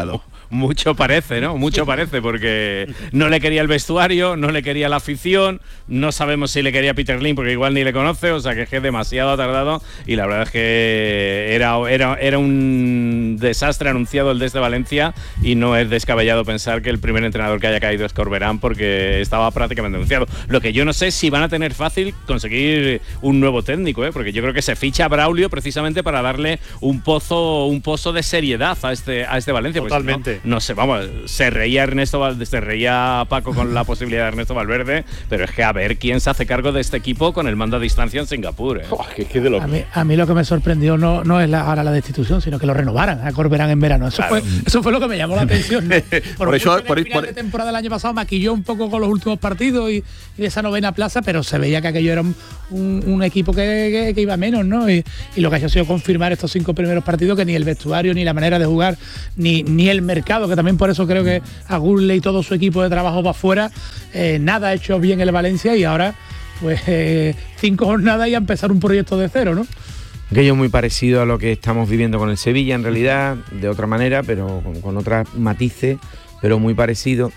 mucho parece, ¿no? Mucho parece, porque no le quería el vestuario, no le quería la afición, no sabemos si le quería Peter Lim, porque igual ni le conoce, o sea que es que demasiado ha tardado, y la verdad es que era, era, era un desastre anunciado el desde Valencia, y no es descabellado pensar que el primer entrenador que haya caído es Corberán, porque estaba prácticamente anunciado. Lo que yo no sé es si van a tener fácil conseguir un nuevo técnico, ¿eh? Porque yo creo que se ficha a Braulio precisamente para darle un pozo, un pozo de seriedad a este, a este Valencia. Totalmente. Pues no, no sé, vamos, se reía Ernesto Val, se reía Paco con la posibilidad de Ernesto Valverde, pero es que a ver quién se hace cargo de este equipo con el mando a distancia en Singapur. ¿eh? Oh, que, que de lo... a, mí, a mí lo que me sorprendió no, no es la, ahora la destitución, sino que lo renovaran a Corberán en verano. Eso, claro. fue, eso fue lo que me llamó la atención, ¿no? Por, por eso, por el final por... de temporada del año pasado maquilló un poco con los últimos partidos y, y de esa novena plaza, pero se veía que aquello era un, un, un equipo que, que, que iba menos, ¿no? Y, y lo que ha hecho ha sido confirmar estos cinco primeros partidos que ni el vestuario, ni la manera de jugar, ni, ni el mercado, que también por eso creo que a Gurley y todo su equipo de trabajo va afuera, eh, nada ha hecho bien el Valencia y ahora pues eh, cinco jornadas y a empezar un proyecto de cero, ¿no? Aquello muy parecido a lo que estamos viviendo con el Sevilla, en realidad, de otra manera, pero con, con otras matices, pero muy parecido,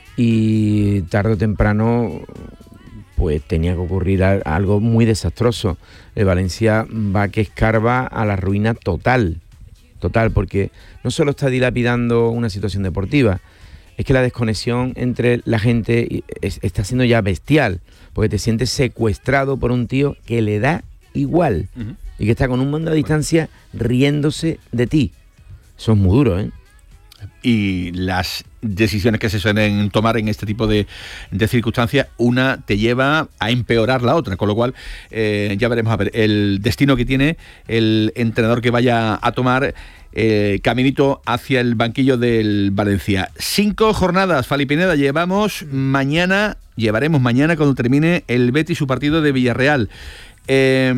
y tarde o temprano pues tenía que ocurrir algo muy desastroso. El Valencia va que escarba a la ruina total, total, porque no solo está dilapidando una situación deportiva, es que la desconexión entre la gente es, está siendo ya bestial, porque te sientes secuestrado por un tío que le da igual, uh-huh. y que está con un mando a distancia riéndose de ti. Eso es muy duro, ¿eh? Y las decisiones que se suelen tomar en este tipo de, de circunstancias, una te lleva a empeorar la otra, con lo cual eh, ya veremos a ver el destino que tiene el entrenador que vaya a tomar eh, caminito hacia el banquillo del Valencia. Cinco jornadas, Fali Pineda, llevamos mañana, llevaremos mañana cuando termine el Betis su partido de Villarreal. Eh,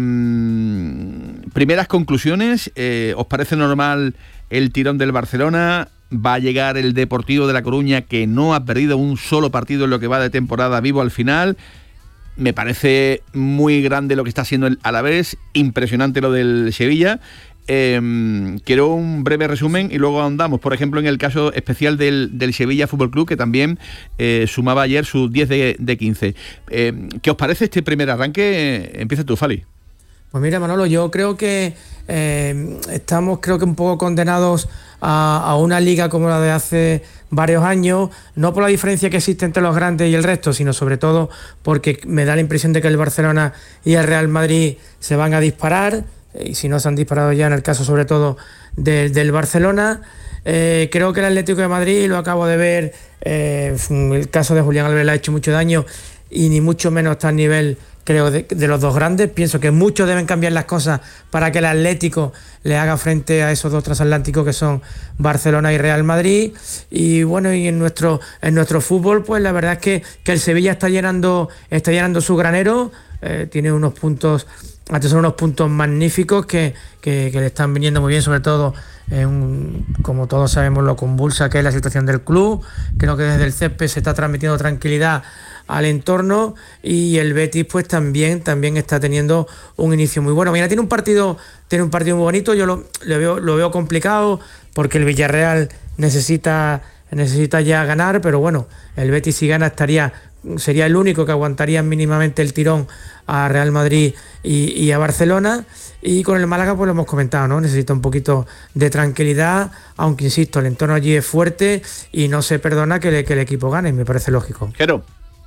primeras conclusiones, eh, ¿os parece normal el tirón del Barcelona? Va a llegar el Deportivo de La Coruña, que no ha perdido un solo partido en lo que va de temporada, vivo al final. Me parece muy grande lo que está haciendo el Alavés, impresionante lo del Sevilla. Eh, quiero un breve resumen y luego ahondamos, por ejemplo, en el caso especial del, del Sevilla Fútbol Club, que también eh, sumaba ayer sus diez de quince. Eh, ¿Qué os parece este primer arranque? Eh, empieza tú, Fali. Pues mira, Manolo, yo creo que eh, estamos creo que un poco condenados a, a una liga como la de hace varios años, no por la diferencia que existe entre los grandes y el resto, sino sobre todo porque me da la impresión de que el Barcelona y el Real Madrid se van a disparar, y si no se han disparado ya en el caso sobre todo de, del Barcelona. Eh, creo que el Atlético de Madrid, lo acabo de ver, eh, el caso de Julián Álvarez le ha hecho mucho daño y ni mucho menos está al nivel, creo, de, de los dos grandes. Pienso que muchos deben cambiar las cosas para que el Atlético le haga frente a esos dos transatlánticos que son Barcelona y Real Madrid. Y bueno, y en nuestro en nuestro fútbol, pues la verdad es que, que el Sevilla está llenando está llenando su granero, eh, tiene unos puntos, antes son unos puntos magníficos que, que, que le están viniendo muy bien, sobre todo en, como todos sabemos, lo convulsa que es la situación del club. Creo que desde el césped se está transmitiendo tranquilidad al entorno, y el Betis pues también también está teniendo un inicio muy bueno. Mañana tiene un partido tiene un partido muy bonito. Yo lo, lo veo lo veo complicado porque el Villarreal necesita necesita ya ganar, pero bueno, el Betis si gana estaría sería el único que aguantaría mínimamente el tirón a Real Madrid y, y a Barcelona. Y con el Málaga pues lo hemos comentado, ¿no? Necesita un poquito de tranquilidad, aunque insisto, el entorno allí es fuerte y no se perdona que, le, que el equipo gane, me parece lógico. Claro.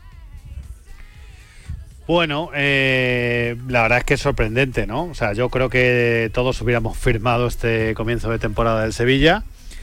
Bueno, eh, la verdad es que es sorprendente, ¿no? O sea, yo creo que todos hubiéramos firmado este comienzo de temporada del Sevilla,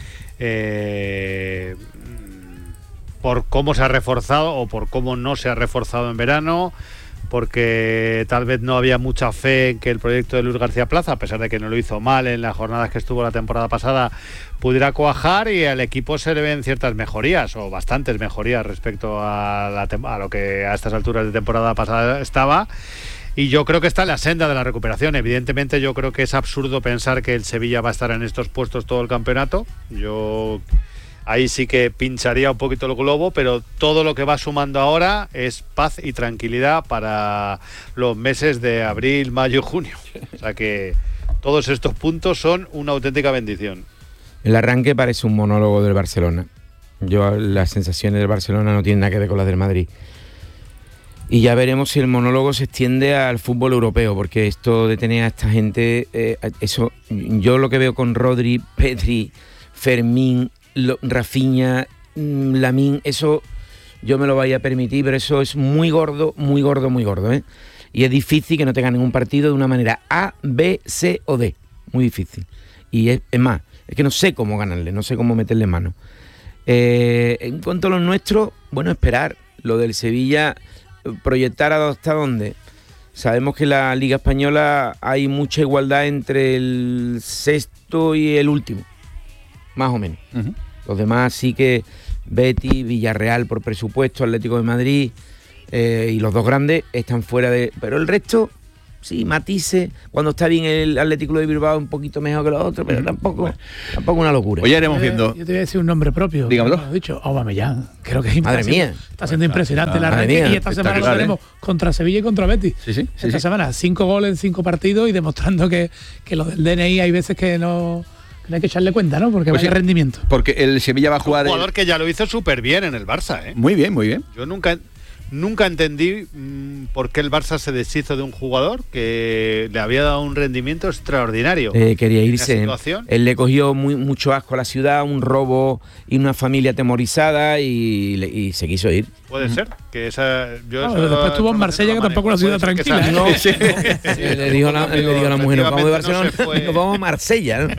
eh, por cómo se ha reforzado o por cómo no se ha reforzado en verano, porque tal vez no había mucha fe en que el proyecto de Luis García Plaza, a pesar de que no lo hizo mal en las jornadas que estuvo la temporada pasada, pudiera cuajar, y al equipo se le ven ciertas mejorías o bastantes mejorías respecto a, la, a lo que a estas alturas de temporada pasada estaba. Y yo creo que está en la senda de la recuperación. Evidentemente yo creo que es absurdo pensar que el Sevilla va a estar en estos puestos todo el campeonato. Yo ahí sí que pincharía un poquito el globo, pero todo lo que va sumando ahora es paz y tranquilidad para los meses de abril, mayo y junio. O sea que todos estos puntos son una auténtica bendición. El arranque parece un monólogo del Barcelona. Yo las sensaciones del Barcelona no tienen nada que ver con las del Madrid. Y ya veremos si el monólogo se extiende al fútbol europeo, porque esto de tener a esta gente, eh, eso, yo lo que veo con Rodri, Pedri, Fermín, lo, Rafinha, Lamine, eso yo me lo vaya a permitir, pero eso es muy gordo, muy gordo, muy gordo, ¿eh? Y es difícil que no te ganen un partido de una manera A, B, C o D. Muy difícil. Y es, es más, es que no sé cómo ganarle, no sé cómo meterle mano. Eh, en cuanto a los nuestros, bueno, esperar. Lo del Sevilla, proyectar hasta dónde. Sabemos que en la Liga Española hay mucha igualdad entre el sexto y el último, más o menos. Uh-huh. Los demás sí que Betis, Villarreal por presupuesto, Atlético de Madrid eh, y los dos grandes están fuera de... Pero el resto, sí, matices. Cuando está bien el Atlético de Bilbao un poquito mejor que los otros, pero tampoco, bueno. tampoco una locura. Hoy ya iremos viendo... Yo te voy a decir un nombre propio. Dígamelo. Lo he dicho, Aubameyang. Creo que es Madre está mía. Siendo, está siendo impresionante ah, la arranque mía. y esta semana lo tenemos ¿eh? contra Sevilla y contra Betis. Sí, sí. sí esta sí. semana, cinco goles en cinco partidos y demostrando que, que lo del D N I hay veces que no... Hay que echarle cuenta, ¿no? Porque pues vaya sí, rendimiento. Porque el Sevilla va a jugar... Un jugador el... que ya lo hizo súper bien en el Barça, ¿eh? Muy bien, muy bien. Yo nunca, nunca entendí mmm, por qué el Barça se deshizo de un jugador que le había dado un rendimiento extraordinario. Eh, quería irse. Él le cogió muy, mucho asco a la ciudad, un robo y una familia atemorizada y, y se quiso ir. Puede ser. Que esa, yo no, después estuvo en Marsella, que tampoco es una ciudad tranquila. No, sí. Sí, le dijo la, le dijo a la mujer, nos vamos de Barcelona, no fue... nos vamos a Marsella, ¿no?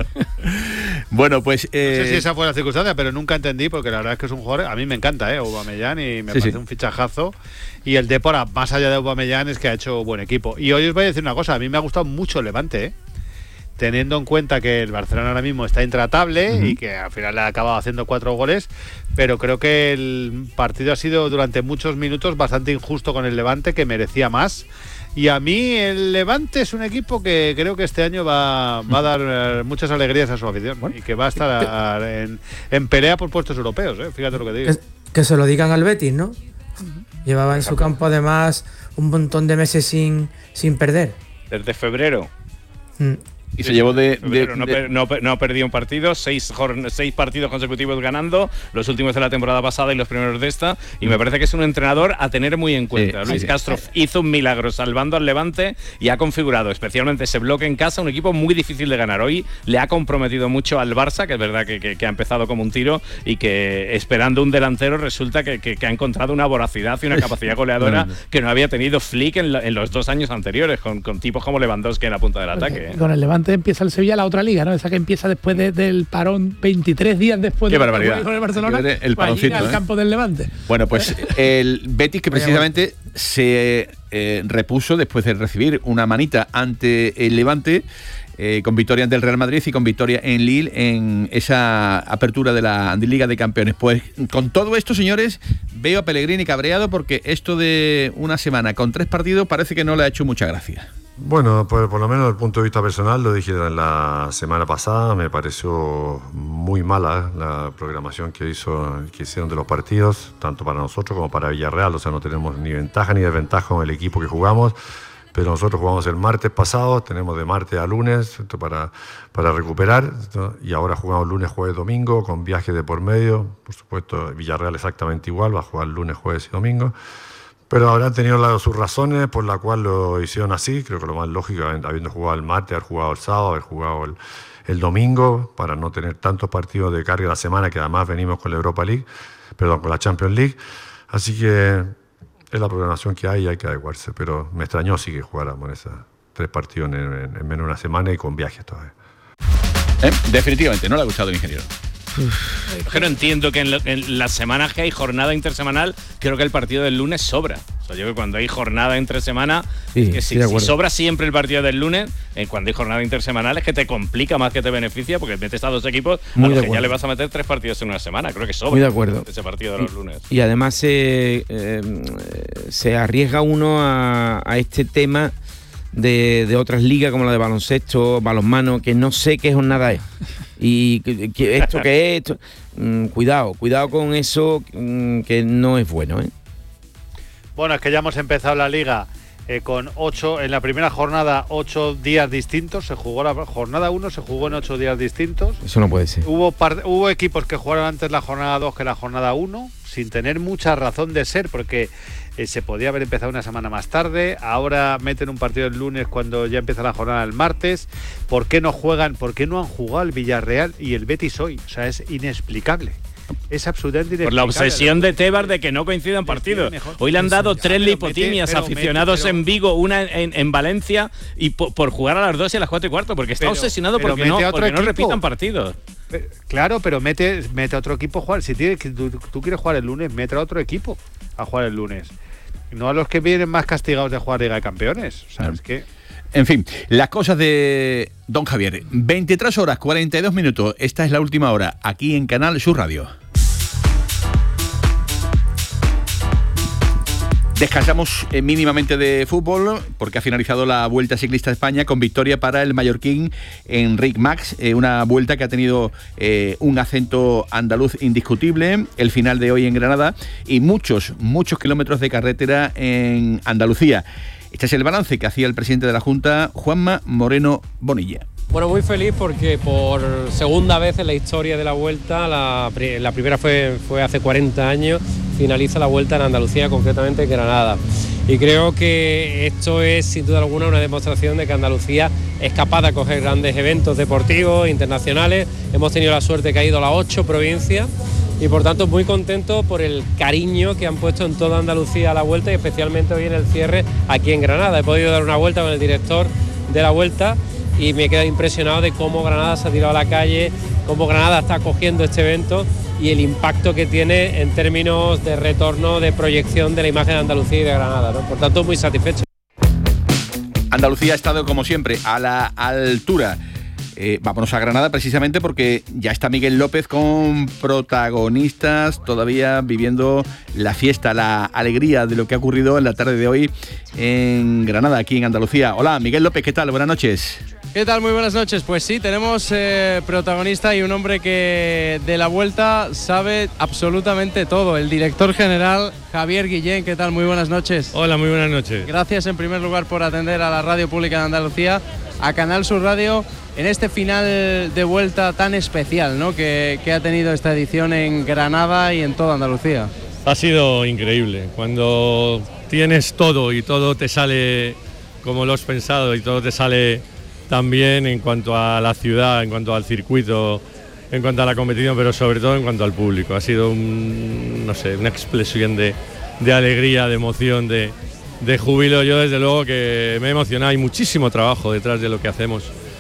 Bueno, pues... Eh... No sé si esa fue la circunstancia, pero nunca entendí, porque la verdad es que es un jugador... A mí me encanta, ¿eh? Aubameyang, y me sí, parece sí. un fichajazo. Y el Depor, más allá de Aubameyang, es que ha hecho buen equipo. Y hoy os voy a decir una cosa, a mí me ha gustado mucho el Levante, ¿eh? Teniendo en cuenta que el Barcelona ahora mismo está intratable uh-huh. y que al final le ha acabado haciendo cuatro goles, pero creo que el partido ha sido durante muchos minutos bastante injusto con el Levante, que merecía más. Y a mí el Levante es un equipo que creo que este año va, va a dar muchas alegrías a su afición, ¿no? Y que va a estar en, en pelea por puestos europeos, ¿eh? Fíjate lo que digo. Que, que se lo digan al Betis, ¿no? Llevaba en su campo además un montón de meses sin, sin perder. Desde febrero. Mm. Y se llevó de... de, no, de... no, no ha perdido un partido, seis, seis partidos consecutivos ganando, los últimos de la temporada pasada y los primeros de esta, y me parece que es un entrenador a tener muy en cuenta. Sí, Luis sí, Castro sí. hizo un milagro salvando al Levante y ha configurado especialmente ese bloque en casa, un equipo muy difícil de ganar. Hoy le ha comprometido mucho al Barça, que es verdad que, que, que ha empezado como un tiro y que esperando un delantero resulta que, que, que ha encontrado una voracidad y una capacidad goleadora que no había tenido Flick en, la, en los dos años anteriores, con, con tipos como Lewandowski en la punta del ataque. ¿eh? Con el Levante empieza el Sevilla la otra liga, ¿no? Esa que empieza después de, del parón, veintitrés días después Qué del barbaridad. con el Barcelona, el paroncito, al ¿eh? campo del Levante. Bueno, pues el Betis, que precisamente se eh, repuso después de recibir una manita ante el Levante, eh, con victoria ante el Real Madrid y con victoria en Lille en esa apertura de la Liga de Campeones. Pues con todo esto, señores, veo a Pellegrini cabreado porque esto de una semana con tres partidos parece que no le ha hecho mucha gracia. Bueno, pues por lo menos desde el punto de vista personal, lo dije la semana pasada, me pareció muy mala la programación que hizo, que hicieron de los partidos, tanto para nosotros como para Villarreal. O sea, no tenemos ni ventaja ni desventaja con el equipo que jugamos, pero nosotros jugamos el martes pasado, tenemos de martes a lunes para, para recuperar, ¿no? Y ahora jugamos lunes, jueves, domingo, con viajes de por medio. Por supuesto, Villarreal exactamente igual, va a jugar lunes, jueves y domingo. Pero habrán tenido la, sus razones por la cual lo hicieron así. Creo que lo más lógico, habiendo jugado el martes, haber jugado el sábado, haber jugado el, el domingo, para no tener tantos partidos de carga la semana, que además venimos con la Europa League, perdón, con la Champions League. Así que es la programación que hay y hay que adecuarse. Pero me extrañó sí que jugáramos esos tres partidos en, en, en menos de una semana y con viajes todavía. ¿Eh? Definitivamente, no le ha gustado el ingeniero. Pero entiendo que en, lo, en las semanas que hay jornada intersemanal, creo que el partido del lunes sobra. O sea, yo creo que cuando hay jornada entre semana, sí, que si, si sobra siempre el partido del lunes, eh, cuando hay jornada intersemanal es que te complica más que te beneficia, porque metes a dos equipos Muy a los que ya le vas a meter tres partidos en una semana. Creo que sobra. Muy de acuerdo. Ese partido de los lunes. Y, y además eh, eh, se arriesga uno a, a este tema de, de otras ligas como la de baloncesto, balonmano, que no sé qué jornada es. Y que, que esto que es esto, mm, cuidado, cuidado con eso, mm, que no es bueno, ¿eh? Bueno, es que ya hemos empezado la liga eh, con ocho, en la primera jornada, ocho días distintos. Se jugó la jornada uno, se jugó en ocho días distintos. Eso no puede ser. Hubo, par, hubo equipos que jugaron antes la jornada dos que la jornada uno, sin tener mucha razón de ser, porque eh, se podía haber empezado una semana más tarde. Ahora meten un partido el lunes cuando ya empieza la jornada el martes. ¿Por qué no juegan? ¿Por qué no han jugado el Villarreal y el Betis hoy? O sea, es inexplicable. Es absolutamente inexplicable. Por la obsesión de Tebar de que no coincidan partidos. Hoy le han dado tres lipotimias a aficionados mete, pero, en Vigo, una en, en Valencia, y por, por jugar a las dos y a las cuatro y cuarto, porque está pero, obsesionado pero porque, no, porque no repitan partidos. Pero, claro, pero mete, mete a otro equipo a jugar. Si tienes, tú, tú quieres jugar el lunes, mete a otro equipo a jugar el lunes. No a los que vienen más castigados de jugar Liga de Campeones. O sea, es que... En fin, las cosas de don Javier. veintitrés horas, cuarenta y dos minutos. Esta es la última hora, aquí en Canal Sur Radio. Descansamos eh, mínimamente de fútbol porque ha finalizado la Vuelta Ciclista de España con victoria para el mallorquín Enric Mas, eh, una vuelta que ha tenido eh, un acento andaluz indiscutible, el final de hoy en Granada y muchos, muchos kilómetros de carretera en Andalucía. Este es el balance que hacía el presidente de la Junta, Juanma Moreno Bonilla. Bueno, muy feliz porque por segunda vez en la historia de la Vuelta, la, la primera fue, fue hace cuarenta años, finaliza la Vuelta en Andalucía, concretamente en Granada. Y creo que esto es sin duda alguna una demostración de que Andalucía es capaz de acoger grandes eventos deportivos internacionales. Hemos tenido la suerte que ha ido a las ocho provincias y por tanto muy contento por el cariño que han puesto en toda Andalucía a la Vuelta y especialmente hoy en el cierre aquí en Granada. He podido dar una vuelta con el director de la Vuelta y me he quedado impresionado de cómo Granada se ha tirado a la calle, cómo Granada está acogiendo este evento y el impacto que tiene en términos de retorno, de proyección de la imagen de Andalucía y de Granada, ¿no? Por tanto, muy satisfecho. Andalucía ha estado, como siempre, a la altura. Eh, vámonos a Granada precisamente porque ya está Miguel López con protagonistas todavía viviendo la fiesta, la alegría de lo que ha ocurrido en la tarde de hoy en Granada, aquí en Andalucía. Hola, Miguel López, ¿qué tal? Buenas noches. ¿Qué tal? Muy buenas noches. Pues sí, tenemos eh, protagonista y un hombre que de la Vuelta sabe absolutamente todo, el director general Javier Guillén. ¿Qué tal? Muy buenas noches. Hola, muy buenas noches. Gracias en primer lugar por atender a la Radio Pública de Andalucía, a Canal Sur Radio, en este final de Vuelta tan especial, ¿no?, que, que ha tenido esta edición en Granada y en toda Andalucía. Ha sido increíble. Cuando tienes todo y todo te sale como lo has pensado y todo te sale tan bien en cuanto a la ciudad, en cuanto al circuito, en cuanto a la competición, pero sobre todo en cuanto al público. Ha sido un, no sé, una explosión de, de alegría, de emoción, de, de júbilo. Yo desde luego que me he emocionado. Hay muchísimo trabajo detrás de lo que hacemos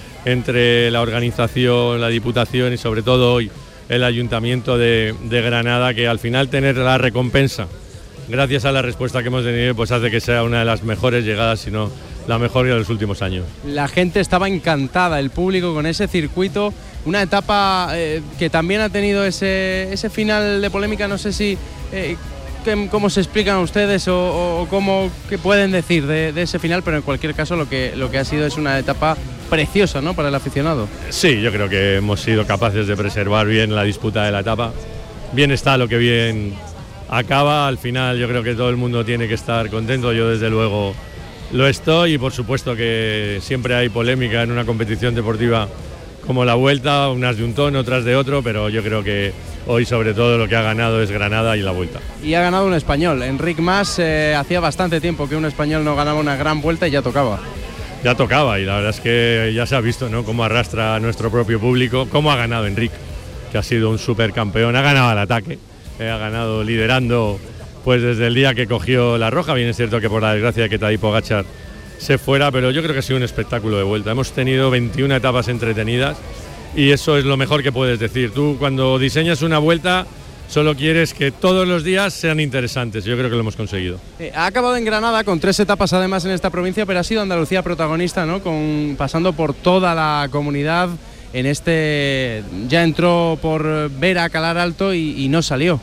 entre la organización, la Diputación y sobre todo hoy el Ayuntamiento de, de Granada, que al final tener la recompensa gracias a la respuesta que hemos tenido pues hace que sea una de las mejores llegadas, si no la mejor de los últimos años. La gente estaba encantada, el público, con ese circuito, una etapa eh, que también ha tenido ese, ese final de polémica. No sé si eh, cómo se explican ustedes o, o cómo qué pueden decir de, de ese final, pero en cualquier caso lo que, lo que ha sido es una etapa preciosa, ¿no?, para el aficionado. Sí, yo creo que hemos sido capaces de preservar bien la disputa de la etapa. Bien está lo que bien acaba. Al final yo creo que todo el mundo tiene que estar contento. Yo desde luego lo estoy y por supuesto que siempre hay polémica en una competición deportiva como la Vuelta, unas de un tono, otras de otro, pero yo creo que hoy sobre todo lo que ha ganado es Granada y la Vuelta. Y ha ganado un español, Enric Mas. Eh, hacía bastante tiempo que un español no ganaba una gran Vuelta y ya tocaba. Ya tocaba y la verdad es que ya se ha visto, ¿no?, cómo arrastra a nuestro propio público, cómo ha ganado Enric, que ha sido un supercampeón, ha ganado al ataque, eh, ha ganado liderando pues desde el día que cogió la roja. Bien es cierto que por la desgracia de que Tadej Pogačar se fuera, pero yo creo que ha sido un espectáculo de Vuelta. Hemos tenido veintiuna etapas entretenidas y eso es lo mejor que puedes decir. Tú cuando diseñas una Vuelta solo quieres que todos los días sean interesantes. Yo creo que lo hemos conseguido. Eh, ha acabado en Granada con tres etapas además en esta provincia, pero ha sido Andalucía protagonista, ¿no?, con, pasando por toda la comunidad. En este ya entró por Vera, Calar Alto y, y no salió.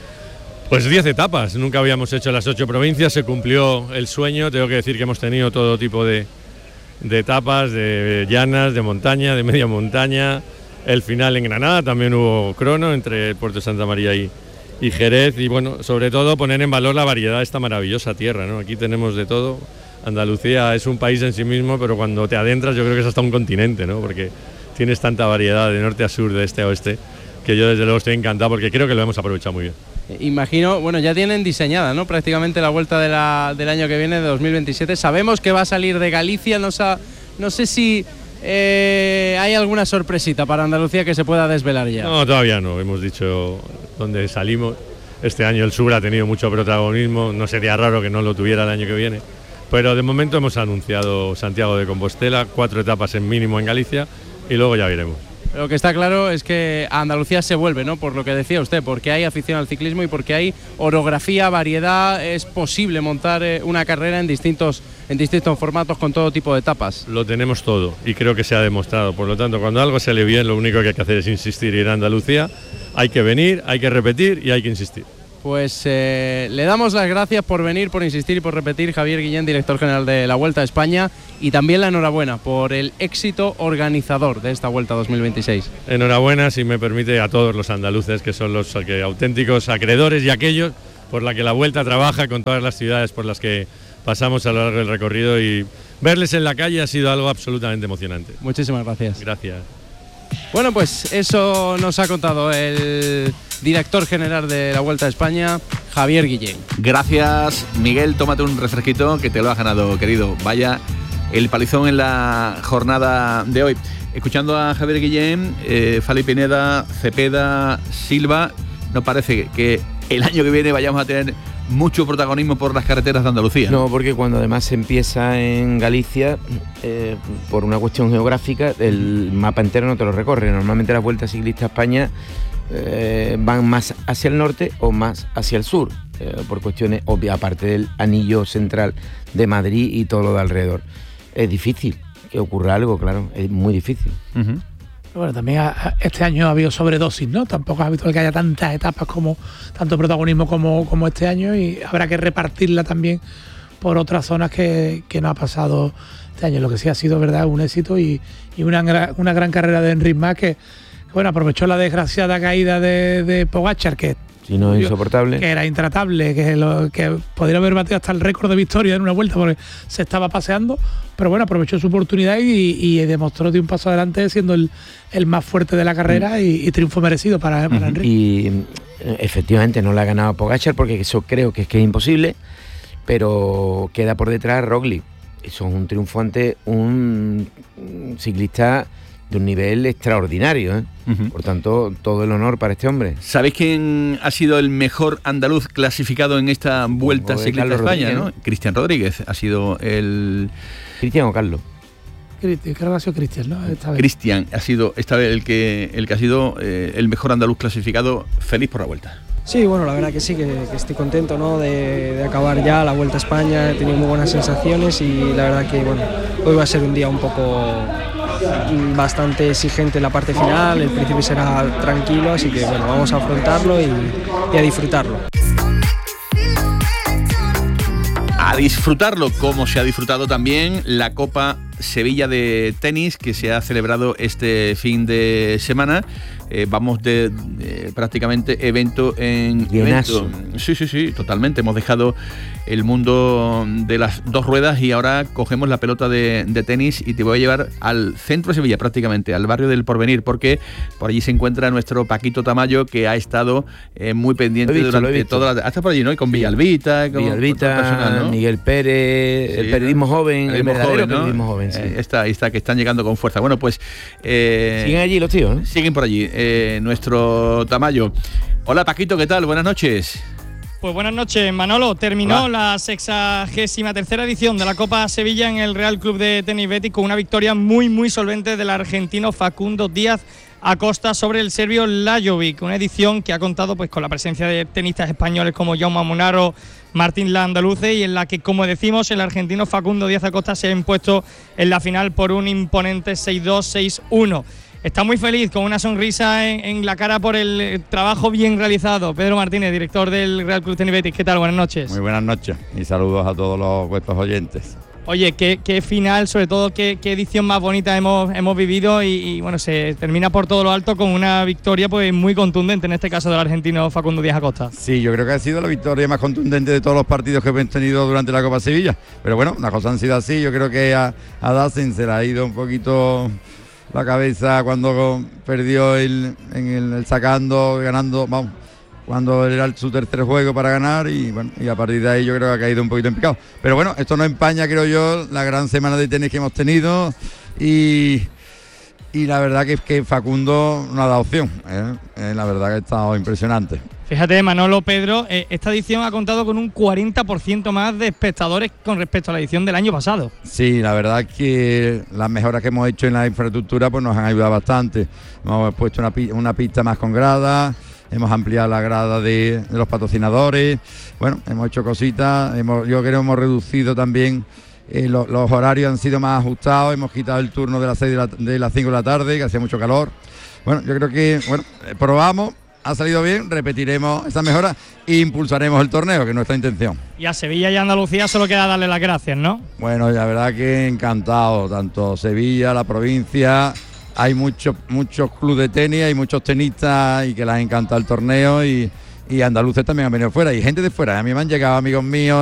Pues diez etapas, nunca habíamos hecho las ocho provincias, se cumplió el sueño. Tengo que decir que hemos tenido todo tipo de, de etapas, de llanas, de montaña, de media montaña. El final en Granada también hubo crono entre el Puerto de Santa María y, y Jerez. Y bueno, sobre todo poner en valor la variedad de esta maravillosa tierra, ¿no? Aquí tenemos de todo. Andalucía es un país en sí mismo, pero cuando te adentras yo creo que es hasta un continente, ¿no? Porque tienes tanta variedad de norte a sur, de este a oeste, que yo desde luego estoy encantado porque creo que lo hemos aprovechado muy bien. Imagino, bueno, ya tienen diseñada, ¿no? Prácticamente la vuelta de la, del año que viene, de dos mil veintisiete. Sabemos que va a salir de Galicia, no, sa, no sé si eh, hay alguna sorpresita para Andalucía que se pueda desvelar ya. No, todavía no, hemos dicho dónde salimos. Este año el sur ha tenido mucho protagonismo, no sería raro que no lo tuviera el año que viene. Pero de momento hemos anunciado Santiago de Compostela, cuatro etapas en mínimo en Galicia y luego ya veremos. Lo que está claro es que a Andalucía se vuelve, ¿no? Por lo que decía usted, porque hay afición al ciclismo y porque hay orografía, variedad, es posible montar una carrera en distintos, en distintos formatos con todo tipo de etapas. Lo tenemos todo y creo que se ha demostrado, por lo tanto, cuando algo sale bien, lo único que hay que hacer es insistir, ir a Andalucía, hay que venir, hay que repetir y hay que insistir. Pues eh, le damos las gracias por venir, por insistir y por repetir, Javier Guillén, director general de la Vuelta a España, y también la enhorabuena por el éxito organizador de esta Vuelta dos mil veintiséis. Enhorabuena, si me permite, a todos los andaluces, que son los que, auténticos acreedores y aquellos por la que la Vuelta trabaja con todas las ciudades por las que pasamos a lo largo del recorrido, y verles en la calle ha sido algo absolutamente emocionante. Muchísimas gracias. Gracias. Bueno, pues eso nos ha contado el director general de la Vuelta a España, Javier Guillén. Gracias, Miguel, tómate un refresquito que te lo has ganado, querido. Vaya el palizón en la jornada de hoy. Escuchando a Javier Guillén, eh, Fali Pineda, Cepeda, Silva, nos parece que el año que viene vayamos a tener mucho protagonismo por las carreteras de Andalucía. No, porque cuando además se empieza en Galicia, eh, por una cuestión geográfica, el mapa entero no te lo recorre. Normalmente las vueltas ciclistas a España eh, van más hacia el norte o más hacia el sur, eh, por cuestiones obvias, aparte del anillo central de Madrid y todo lo de alrededor. Es difícil que ocurra algo, claro, es muy difícil. Uh-huh. Bueno, también este año ha habido sobredosis, ¿no? Tampoco es habitual que haya tantas etapas, como tanto protagonismo como, como este año, y habrá que repartirla también por otras zonas que, que no ha pasado este año. Lo que sí ha sido, verdad, un éxito y, y una, una gran carrera de Enric Mas, que, que bueno, aprovechó la desgraciada caída de, de Pogačar, que Si no es insoportable. Que era intratable, que, lo, que podría haber batido hasta el récord de victoria en una vuelta porque se estaba paseando, pero bueno, aprovechó su oportunidad y, y demostró de un paso adelante siendo el, el más fuerte de la carrera y, y triunfo merecido para, para Enric. Y efectivamente no le ha ganado a Pogačar porque eso creo que es que es imposible, pero queda por detrás Roglic. Eso es un triunfo ante un ciclista de un nivel extraordinario, ¿eh? Uh-huh. Por tanto, todo el honor para este hombre. ¿Sabéis quién ha sido el mejor andaluz clasificado en esta Vuelta Como Ciclista a España? Rodríguez, ¿no? Cristian Rodríguez ha sido el... ¿Cristian o Carlos? Creo que ha sido Cristian, ¿no? Esta vez. Cristian ha sido esta vez el que, el que ha sido eh, el mejor andaluz clasificado. Feliz por la Vuelta. Sí, bueno, la verdad que sí, que, que estoy contento, ¿no? de, de acabar ya la Vuelta a España. He tenido muy buenas sensaciones y la verdad que bueno, hoy va a ser un día un poco bastante exigente en la parte final. El principio será tranquilo, así que bueno, vamos a afrontarlo y, y a disfrutarlo. A disfrutarlo, como se ha disfrutado también la Copa Sevilla de tenis que se ha celebrado este fin de semana. Eh, vamos de, de prácticamente evento en Llenazo. evento. Sí, sí, sí, totalmente. Hemos dejado el mundo de las dos ruedas y ahora cogemos la pelota de, de tenis y te voy a llevar al centro de Sevilla, prácticamente, al barrio del Porvenir, porque por allí se encuentra nuestro Paquito Tamayo, que ha estado eh, muy pendiente visto, durante toda la... Hasta por allí, ¿no? Y con Villalbita, con, Villalbita, con personal, ¿no? Miguel Pérez, sí, el periodismo joven, el, el verdadero joven, ¿no? periodismo joven. Sí. Eh, está, ahí está, que están llegando con fuerza. Bueno, pues... Eh, siguen allí los tíos, ¿no? Siguen por allí. Eh, nuestro Tamayo. Hola, Paquito, ¿qué tal? Buenas noches. Pues buenas noches, Manolo. Terminó Hola. la sexagésima tercera edición de la Copa Sevilla en el Real Club de Tenis Betis con una victoria muy, muy solvente del argentino Facundo Díaz Acosta sobre el serbio Lajovic, una edición que ha contado pues con la presencia de tenistas españoles como Jaume Munaro, Martín Landaluce, y en la que, como decimos, el argentino Facundo Díaz Acosta se ha impuesto en la final por un imponente seis dos seis uno. Está muy feliz, con una sonrisa en, en la cara por el trabajo bien realizado. Pedro Martínez, director del Real Club Tenis Betis. ¿Qué tal? Buenas noches. Muy buenas noches y saludos a todos los vuestros oyentes. Oye, qué, qué final, sobre todo qué, qué edición más bonita hemos, hemos vivido y, y bueno, se termina por todo lo alto con una victoria pues muy contundente, en este caso del argentino Facundo Díaz Acosta. Sí, yo creo que ha sido la victoria más contundente de todos los partidos que hemos tenido durante la Copa Sevilla. Pero bueno, las cosas han sido así, yo creo que a, a Dacen se le ha ido un poquito la cabeza cuando perdió el, en el, el sacando, ganando, vamos, cuando era su tercer juego para ganar y bueno, y a partir de ahí yo creo que ha caído un poquito en picado. Pero bueno, esto no empaña, creo yo, la gran semana de tenis que hemos tenido y, y la verdad que es que Facundo no ha dado opción, ¿eh? Eh, la verdad que ha estado impresionante. Fíjate, Manolo, Pedro, eh, esta edición ha contado con un cuarenta por ciento más de espectadores con respecto a la edición del año pasado. Sí, la verdad es que las mejoras que hemos hecho en la infraestructura pues nos han ayudado bastante. Hemos puesto una, una pista más con gradas, hemos ampliado la grada de, de los patrocinadores, bueno, hemos hecho cositas, hemos, yo creo que hemos reducido también, eh, lo, los horarios han sido más ajustados, hemos quitado el turno de las seis de, la, de las cinco de la tarde, que hacía mucho calor. Bueno, yo creo que, bueno, eh, probamos, ha salido bien, repetiremos esa mejora e impulsaremos el torneo, que es nuestra intención. Y a Sevilla y a Andalucía solo queda darle las gracias, ¿no? Bueno, la verdad que encantado, tanto Sevilla, la provincia. Hay muchos muchos clubes de tenis, hay muchos tenistas y que les encanta el torneo y, y andaluces también han venido fuera y gente de fuera. A mí me han llegado amigos míos